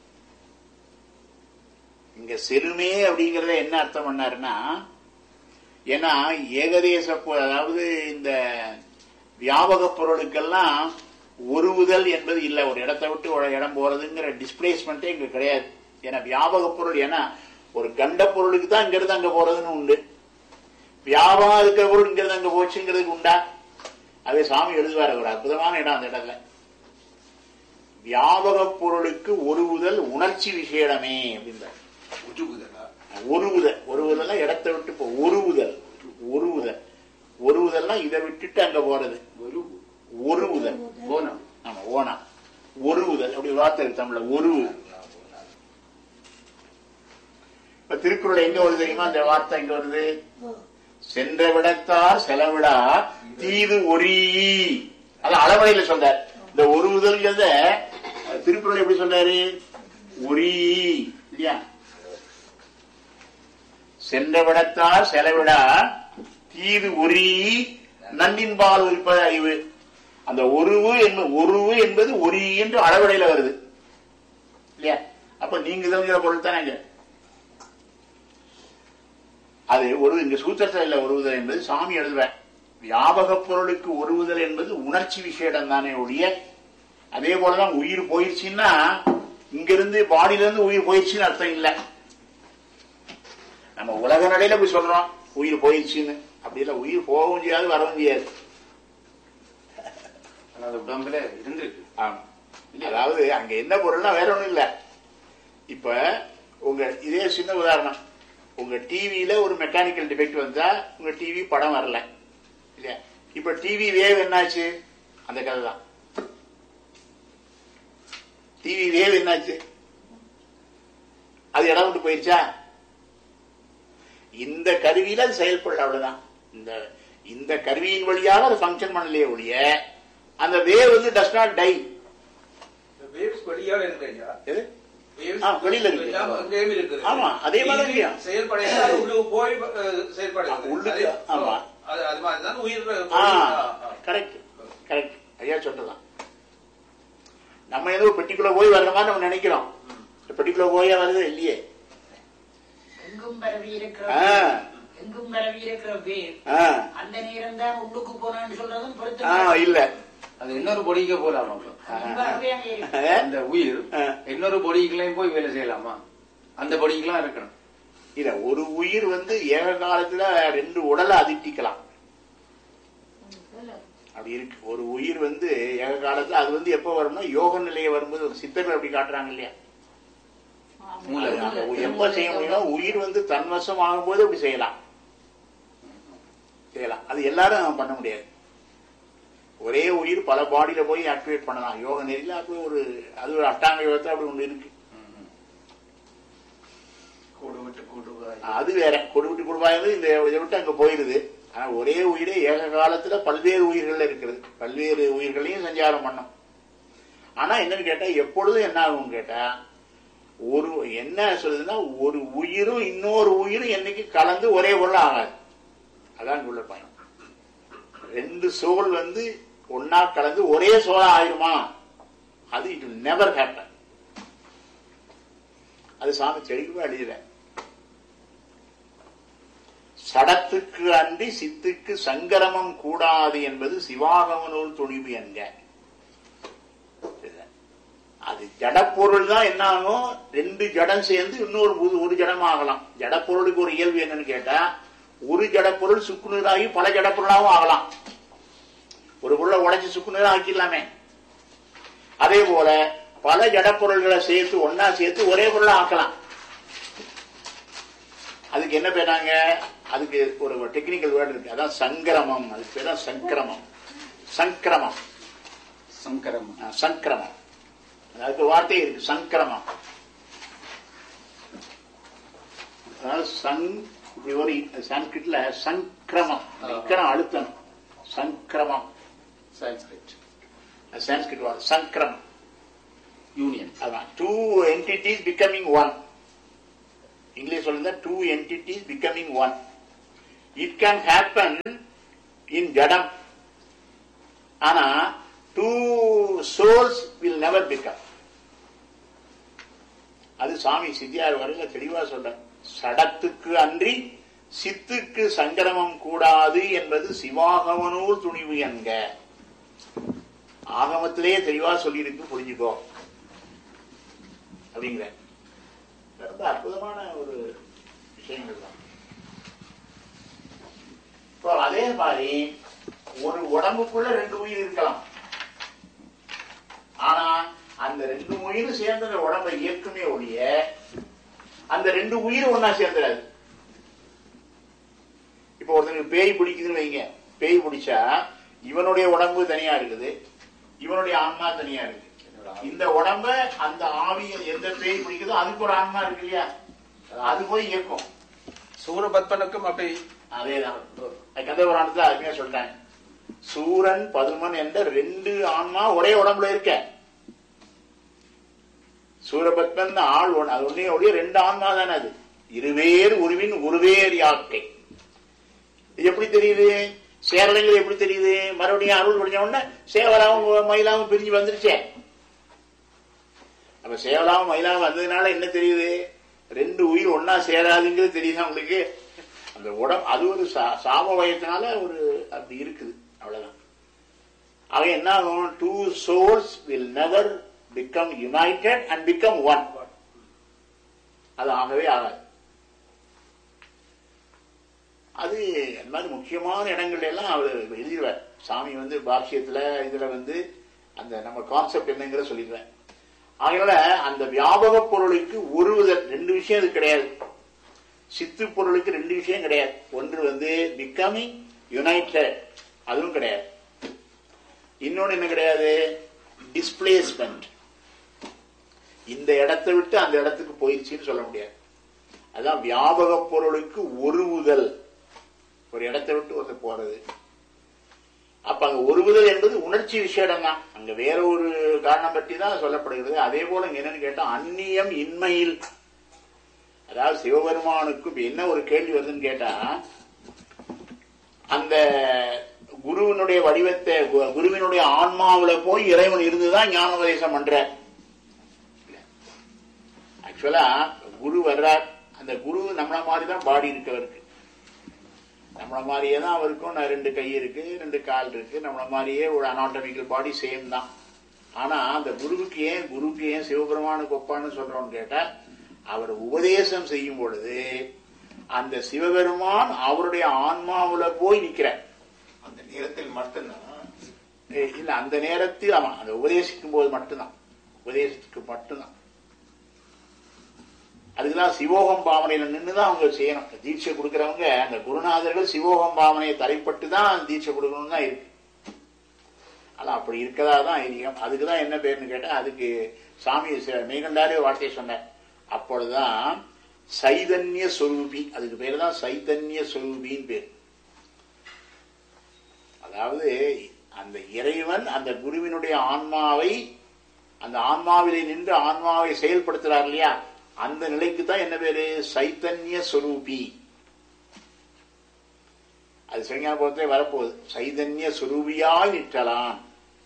இங்க செலுமே அப்படிங்கறத என்ன அர்த்தம் பண்ணாருன்னா, ஏன்னா ஏகதேச, அதாவது இந்த வியாபக பொருளுக்கெல்லாம் ஒருவுதல் என்பது இல்ல. ஒரு இடத்தை விட்டு ஒரு இடம் போறதுங்கிற டிஸ்பிளேஸ்மெண்டே இங்க கிடையாது. ஏன்னா வியாபக பொருள், ஏன்னா ஒரு கண்ட பொருளுக்கு தான் இங்க இருந்து அங்க போறதுன்னு உண்டு. வியாபகம் இருக்கிற பொருள் இங்க இருந்து அங்க போச்சுங்கிறதுக்கு உண்டா? அதே சாமி எழுதுவார், ஒரு அற்புதமான இடம் அந்த இடத்துல. வியாபக பொருளுக்கு ஒருவுதல் உணர்ச்சி விஷயமே அப்படின்றார். ஒருவுதல், ஒருவுதல் இடத்தை விட்டு போ, ஒருவுதல், ஒருவுதல், ஒருவுதல்னா இதை விட்டுட்டு அங்க போறது. ஒருவுதல், ஓனம். ஆமா, ஓனா, ஒருவுதல் அப்படி வார்த்தை தமிழ்ல, ஒருவு. இப்ப திருக்குறள் எங்க வருது தெரியுமா? அந்த வார்த்தை எங்க வருது? சென்ற விடத்தார் செலவிடா தீது ஒரீ. அது அளவடையில சொல்றார். இந்த ஒருவுதல் திருக்குறள் எப்படி சொல்றாரு? ஒரீ இல்லையா? சென்ற விடத்தார் செலவிடா தீது ஒரீ நன்னின்பால் உரிப்பது அறிவு. அந்த ஒருவு என்பது, ஒருவு என்பது ஒரீ என்று அளவடையில வருது இல்லையா? அப்ப நீங்க தெரிஞ்ச பொருள் தானே அது. ஒரு இங்க சூத்திரத்தில் இல்ல ஒருவுதல் என்பது சாமி எழுதுவேன். வியாபக பொருளுக்கு ஒருவுதல் என்பது உணர்ச்சி விஷயம் தானே ஒழிய, அதே போலதான் உயிர் போயிடுச்சுன்னா இங்கிருந்து பாடியில இருந்து உயிர் போயிடுச்சுன்னு அர்த்தம் இல்ல. நம்ம உலக நடையில போய் சொல்றோம் உயிர் போயிடுச்சுன்னு, அப்படி இல்ல. உயிர் போகவும் செய்யாது, வரவும் செய்யாது. உடம்புல இருந்திருக்கு. ஆமா, அதாவது அங்க என்ன பொருள்னா வேற ஒண்ணும் இல்ல. இப்ப உங்க இதே சின்ன உதாரணம், உங்க டிவியில ஒரு மெக்கானிக்கல் டிஃபெக்ட் வந்தா உங்க டிவி படம் வரல இல்லையா? இப்ப டிவி வேவ் என்னாச்சு? அந்த கதை தான். டிவி வேவ் என்னாச்சு? அது இடம் விட்டு போயிருச்சா? இந்த கருவியில அது செயல்படல, அவ்வளவுதான். இந்த இந்த கருவியின் வழியாக அது பங்கன் பண்ணலையே ஒழிய அந்த வேவ் வந்து டஸ் நாட் டை. வெளியில இருக்கு. ஆமா, அதே மாதிரி கரெக்ட் கரெக்ட் ஐயா சொல்றதான். நம்ம ஏதோ பெட்டிக்குள்ள போய் வர்ற மாதிரி நம்ம நினைக்கிறோம். பெட்டிக்குள்ள போயா வருது இல்லையே. எங்கும் பரவி இருக்கிற எங்கும் பரவி இருக்கிற வேர் அந்த நேரம் தான் உள்ளுக்கு போனான்னு சொல்றதும் பொருத்தம் இல்ல. அது இன்னொரு பொடிக்க போலாமா? அந்த உயிர் இன்னொரு பொடிக்கெல்லாம் போய் வேலை செய்யலாமா? அந்த பொடிக்கெல்லாம் இருக்கணும். இல்ல, ஒரு உயிர் வந்து ஏக காலத்துல ரெண்டு உடலை அதிட்டிக்கலாம், அப்படி இருக்கு. ஒரு உயிர் வந்து ஏக காலத்துல அது வந்து எப்ப வரும்னா யோக நிலையை வரும்போது, ஒரு சித்தர்கள் அப்படி காட்டுறாங்க இல்லையா? எப்ப செய்ய முடியும்? உயிர் வந்து தன்வசம் ஆகும் போது அப்படி செய்யலாம் செய்யலாம் அது எல்லாரும் பண்ண முடியாது. ஒரே உயிர் பல பாடியில போய் ஆக்டிவேட் பண்ணலாம் யோக நெறியில. அப்படி ஒரு அது ஒரு அட்டாங்க யோகத்தை அப்படி ஒண்ணு இருக்கு. அது வேற. கொடு விட்டு கொடுவாய் இந்த இதை விட்டு அங்க போயிருது. ஆனா ஒரே உயிரே ஏக காலத்துல பல்வேறு உயிர்கள் இருக்கிறது. பல்வேறு உயிர்களையும் சஞ்சாரம் பண்ணும். ஆனா என்னன்னு கேட்டா எப்பொழுதும் என்ன ஆகும் கேட்டா, ஒரு என்ன சொல்லுதுன்னா, ஒரு உயிரும் இன்னொரு உயிரும் என்னைக்கு கலந்து ஒரே பொருள் ஆகாது. அதான் உள்ள பயணம். ரெண்டு சோல் வந்து ஒன்னா கலந்து ஒரே சோலா ஆயிருமா? அது இட் வில் நெவர் ஹேப்பன். அது சாமி தெளிவா எழுதுற. சடத்துக்கு அன்றி சித்துக்கு சங்கரமம் கூடாது என்பது சிவாகம நூல் துணிவு என்க. அது ஜடப்பொருள் தான் என்ன ஆகும்? ரெண்டு ஜடம் சேர்ந்து இன்னொரு ஒரு ஜடம் ஆகலாம். ஜடப்பொருளுக்கு ஒரு இயல்பு என்னன்னு கேட்டா, ஒரு ஜடப்பொருள் சுக்குநீராகி பல ஜடப்பொருளாகவும் ஆகலாம். ஒரு பொருளை உடைச்சு சுக்குநீரா ஆக்கிடலாமே. அதே போல பல ஜடப்பொருள்களை சேர்த்து ஒன்னா சேர்த்து ஒரே பொருளை ஆக்கலாம். அதுக்கு என்ன பேராங்க? அதுக்கு ஒரு டெக்னிக்கல் வேர்டு இருக்கு, அதான் சங்கிரமம். அதுக்கு பேர் தான் சங்கிரமம். சங்கிரமம் சங்கரமம் சங்கிரமம் அதுக்கு வார்த்தை இருக்கு, சங்கிரமம். அதாவது சங் இப்படி ஒரு சான்ஸ்கிரிட்ல சங்கிரமம் அழுத்தணும். சங்கிரமம் சான்ஸ்கிரிட் சான்ஸ்கிரிட் வார்த்தை சங்கிரமம். யூனியன். அதான் two entities becoming one. English சொல்லுங்க, two entities becoming one. It can happen in ஜடம். ஆனா two souls will never become. அது சாமி சித்தியார் வரையில தெளிவா சொல்ற. சடத்துக்கு அன்றி சித்துக்கு சங்கிரமம் கூடாது என்பது சிவாகமனூர் துணிவு என்க. ஆகமத்திலேயே தெளிவா சொல்லியிருக்கு, புரிஞ்சுக்கோ அப்படிங்கிற. ரொம்ப அற்புதமான ஒரு விஷயங்கள் தான். இப்போ அதே மாதிரி ஒரு உடம்புக்குள்ள ரெண்டு உயிர் இருக்கலாம். ஆனா அந்த ரெண்டு உயிரும் சேர்ந்த உடம்பை இயக்குமே ஒழிய அந்த ரெண்டு உயிரும் ஒன்னா சேர்ந்துடாது. இப்ப ஒருத்தனுக்கு பேய் பிடிக்குதுன்னு வைங்க, பேய் பிடிச்சா இவனுடைய உடம்பு தனியா இருக்குது, இவனுடைய ஆன்மா தனியா இருக்கு. இந்த உடம்ப அந்த ஆவிய எந்த பேய் பிடிக்குதோ அதுக்கு ஒரு ஆன்மா இருக்கு இல்லையா, அது போய் இயக்கும். சூரபத்மனுக்கும் அப்படி அதேதான் கந்தபுராணத்துல அருமையா சொல்றாங்க. சூரன் பதுமன் என்ற ரெண்டு ஆன்மா ஒரே உடம்புல இருக்க. சூரபத்மன் ஆள் ஒண்ணு, அது ஒன்னே ஒழிய ரெண்டு ஆன்மா தானே. அது இருவேறு உருவின் உருவேறு யாக்கை. எப்படி தெரியுது? சேரலங்கள் எப்படி தெரியுது? மறுபடியும் அருள் படிச்ச உடனே சேவலாவும் மயிலாவும் பிரிஞ்சு வந்துருச்சே. அப்ப சேவலாவும் மயிலாவும் வந்ததுனால என்ன தெரியுது? ரெண்டு உயிர் ஒன்னா சேராதுங்கிறது தெரியுதா உங்களுக்கு? அந்த உடம்பு அது ஒரு சாம வயத்தினால ஒரு அப்படி இருக்குது, அவ்வளவுதான். ஆக என்ன ஆகும்? Two souls will never become United and become one. அது ஆகவே ஆகாது. அது அந்த மாதிரி முக்கியமான இடங்கள்ல எல்லாம் அவர் எழுதிடுவார். சாமி வந்து பாஷ்யத்துல இதுல வந்து அந்த நம்ம கான்செப்ட் என்னங்கிற சொல்லிடுவேன். அதனால அந்த வியாபக பொருளுக்கு ஒருவிதம் ரெண்டு விஷயம் இது கிடையாது. சித்து பொருளுக்கு ரெண்டு விஷயம் கிடையாது. ஒன்று வந்து பிகமிங் யுனைடெட், அதுவும் கிடையாது. இன்னொன்னு என்ன கிடையாது? டிஸ்பிளேஸ்மெண்ட். இந்த இடத்தை விட்டு அந்த இடத்துக்கு போயிடுச்சுன்னு சொல்ல முடியாது. அதான் வியாபக பொருளுக்கு ஒருவுதல், ஒரு இடத்தை விட்டு ஒரு போறது. அப்ப அங்க ஒருவுதல் என்பது உணர்ச்சி விஷயம் தான். அங்க வேற ஒரு காரணம் பற்றி தான் சொல்லப்படுகிறது. அதே போல என்னன்னு கேட்டா அந்நியம் இன்மையில், அதாவது சிவபெருமானுக்கு என்ன ஒரு கேள்வி வருதுன்னு கேட்டா, அந்த குருவினுடைய வடிவத்தை குருவினுடைய ஆன்மாவில போய் இறைவன் இருந்துதான் ஞானோபதேசம் பண்ற. ஆக்சுவலா குரு வர்றார், அந்த குரு நம்மள மாதிரிதான் பாடி இருக்கவருக்கு, நம்மள மாதிரியே தான் அவருக்கும் ரெண்டு கை இருக்கு, ரெண்டு கால் இருக்கு, நம்மள மாதிரியே ஒரு அனாட்டமிக்கல் பாடி சேம் தான். ஆனா அந்த குருவுக்கு ஏன் குருவுக்கு ஏன் சிவபெருமானுக்கு ஒப்பான்னு சொல்றோம்னு கேட்டா, அவர் உபதேசம் செய்யும் பொழுது அந்த சிவபெருமான் அவருடைய ஆன்மாவுல போய் நிற்கிறார். அந்த நேரத்தில் மட்டும்தான் இல்ல, அந்த நேரத்தில் ஆமா, அந்த உபதேசிக்கும் போது மட்டும்தான், உபதேசத்துக்கு மட்டும்தான். அதுக்குதான் சிவோகம் பாவனையில நின்றுதான் அவங்க செய்யணும். தீட்சை கொடுக்கறவங்க அந்த குருநாதர்கள் சிவோகம் பாவனையை தலைப்பட்டு தான் தீட்சை கொடுக்கணும்னு தான் இருக்கு. ஆனா அப்படி இருக்கதா தான் ஐதீகம். அதுக்குதான் என்ன பேருன்னு கேட்டா, அதுக்கு சாமி மெய்கண்டாரே வார்த்தையை சொன்னார். அப்பொழுதுதான் சைதன்ய சொரூபி, அதுக்கு பேரு தான் சைதன்ய சொரூபின்னு பேர். அதாவது அந்த இறைவன் அந்த குருவினுடைய ஆன்மாவை, அந்த ஆன்மாவிலே நின்று ஆன்மாவை செயல்படுத்துறார் இல்லையா, அந்த நிலைக்கு தான் என்ன பேரு? சைதன்ய சொரூபி. அது சிவஞான போதத்திலே வரப்போகுது. சைதன்ய சொரூபியாய் நிற்றலாம்.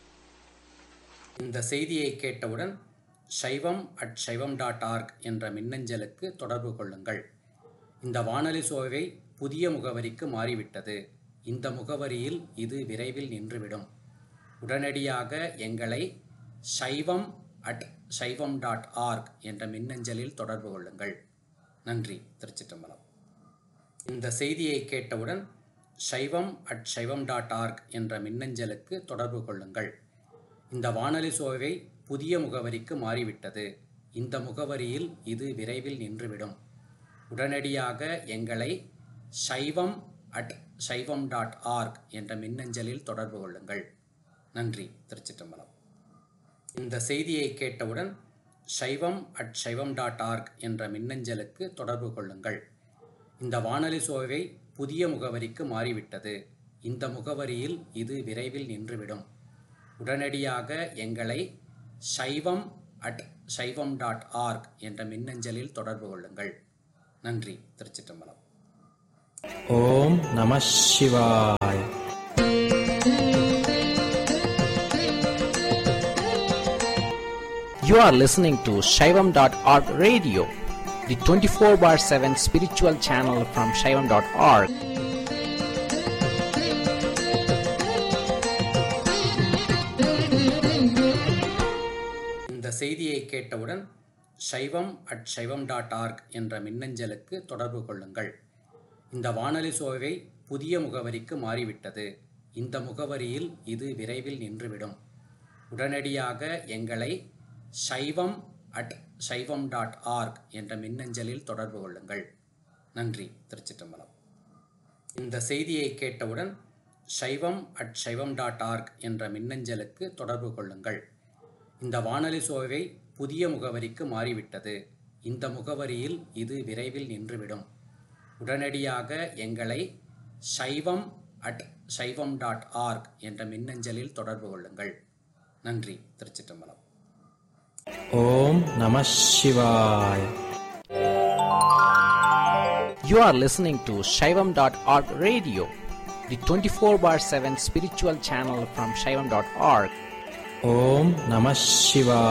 இந்த செய்தியை கேட்டவுடன் சைவம் அட் சைவம் டாட் ஆர்க் என்ற மின்னஞ்சலுக்கு தொடர்பு கொள்ளுங்கள். இந்த வானொலி சோவை புதிய முகவரிக்கு மாறிவிட்டது. இந்த முகவரியில் இது விரைவில் நின்றுவிடும். உடனடியாக எங்களை சைவம் அட் சைவம் டாட் ஆர்க் என்ற மின்னஞ்சலில் தொடர்பு கொள்ளுங்கள். நன்றி. திருச்சிற்றம்பலம். இந்த செய்தியை கேட்டவுடன் சைவம் அட் சைவம் டாட் ஆர்க் என்ற மின்னஞ்சலுக்கு தொடர்பு கொள்ளுங்கள். இந்த வானொலி சோவை புதிய முகவரிக்கு மாறிவிட்டது. இந்த முகவரியில் இது விரைவில் நின்றுவிடும். உடனடியாக எங்களை சைவம் அட் சைவம் டாட் ஆர்க் என்ற மின்னஞ்சலில் தொடர்பு கொள்ளுங்கள். நன்றி. திருச்சிற்றம்பலம். இந்த செய்தியை கேட்டவுடன் சைவம் அட் சைவம் டாட் ஆர்க் என்ற மின்னஞ்சலுக்கு தொடர்பு கொள்ளுங்கள். இந்த வானொலி சோவை புதிய முகவரிக்கு மாறிவிட்டது. இந்த முகவரியில் இது விரைவில் நின்றுவிடும். உடனடியாக எங்களை சைவம் அட் சைவம் டாட் ஆர்க் என்ற மின்னஞ்சலில் தொடர்பு கொள்ளுங்கள். நன்றி. திருச்சிற்றம்பலம். ஓம் நம சிவாய். You are listening to Shaivam dot org radio, the twenty-four bar seven spiritual channel from Shaivam dot org. இந்த செய்தியை கேட்டவுடன் சைவம் அட் சைவம் டாட் ஆர்க் என்ற மின்னஞ்சலுக்கு தொடர்பு கொள்ளுங்கள். இந்த வானொலி சோவை புதிய முகவரிக்கு மாறிவிட்டது. இந்த முகவரியில் இது விரைவில் நின்றுவிடும். உடனடியாக எங்களை சைவம் அட் சைவம் டாட் ஆர்க் என்ற மின்னஞ்சலில் தொடர்பு கொள்ளுங்கள். நன்றி. திருச்சிற்றம்பலம். இந்த செய்தியை கேட்டவுடன் சைவம் அட் சைவம் டாட் ஆர்க் என்ற மின்னஞ்சலுக்கு தொடர்பு கொள்ளுங்கள். இந்த வானொலி சோவை புதிய முகவரிக்கு மாறிவிட்டது. இந்த முகவரியில் இது விரைவில் நின்றுவிடும். உடனடியாக எங்களை சைவம் அட் சைவம் டாட் ஆர்க் என்ற மின்னஞ்சலில் தொடர்பு கொள்ளுங்கள். நன்றி. திருச்சிற்றம்பலம். ஓம் நம சிவாய். You are listening to Shaivam dot org radio, the twenty-four bar seven spiritual channel from Shaivam dot org. Om Namah Shivaya.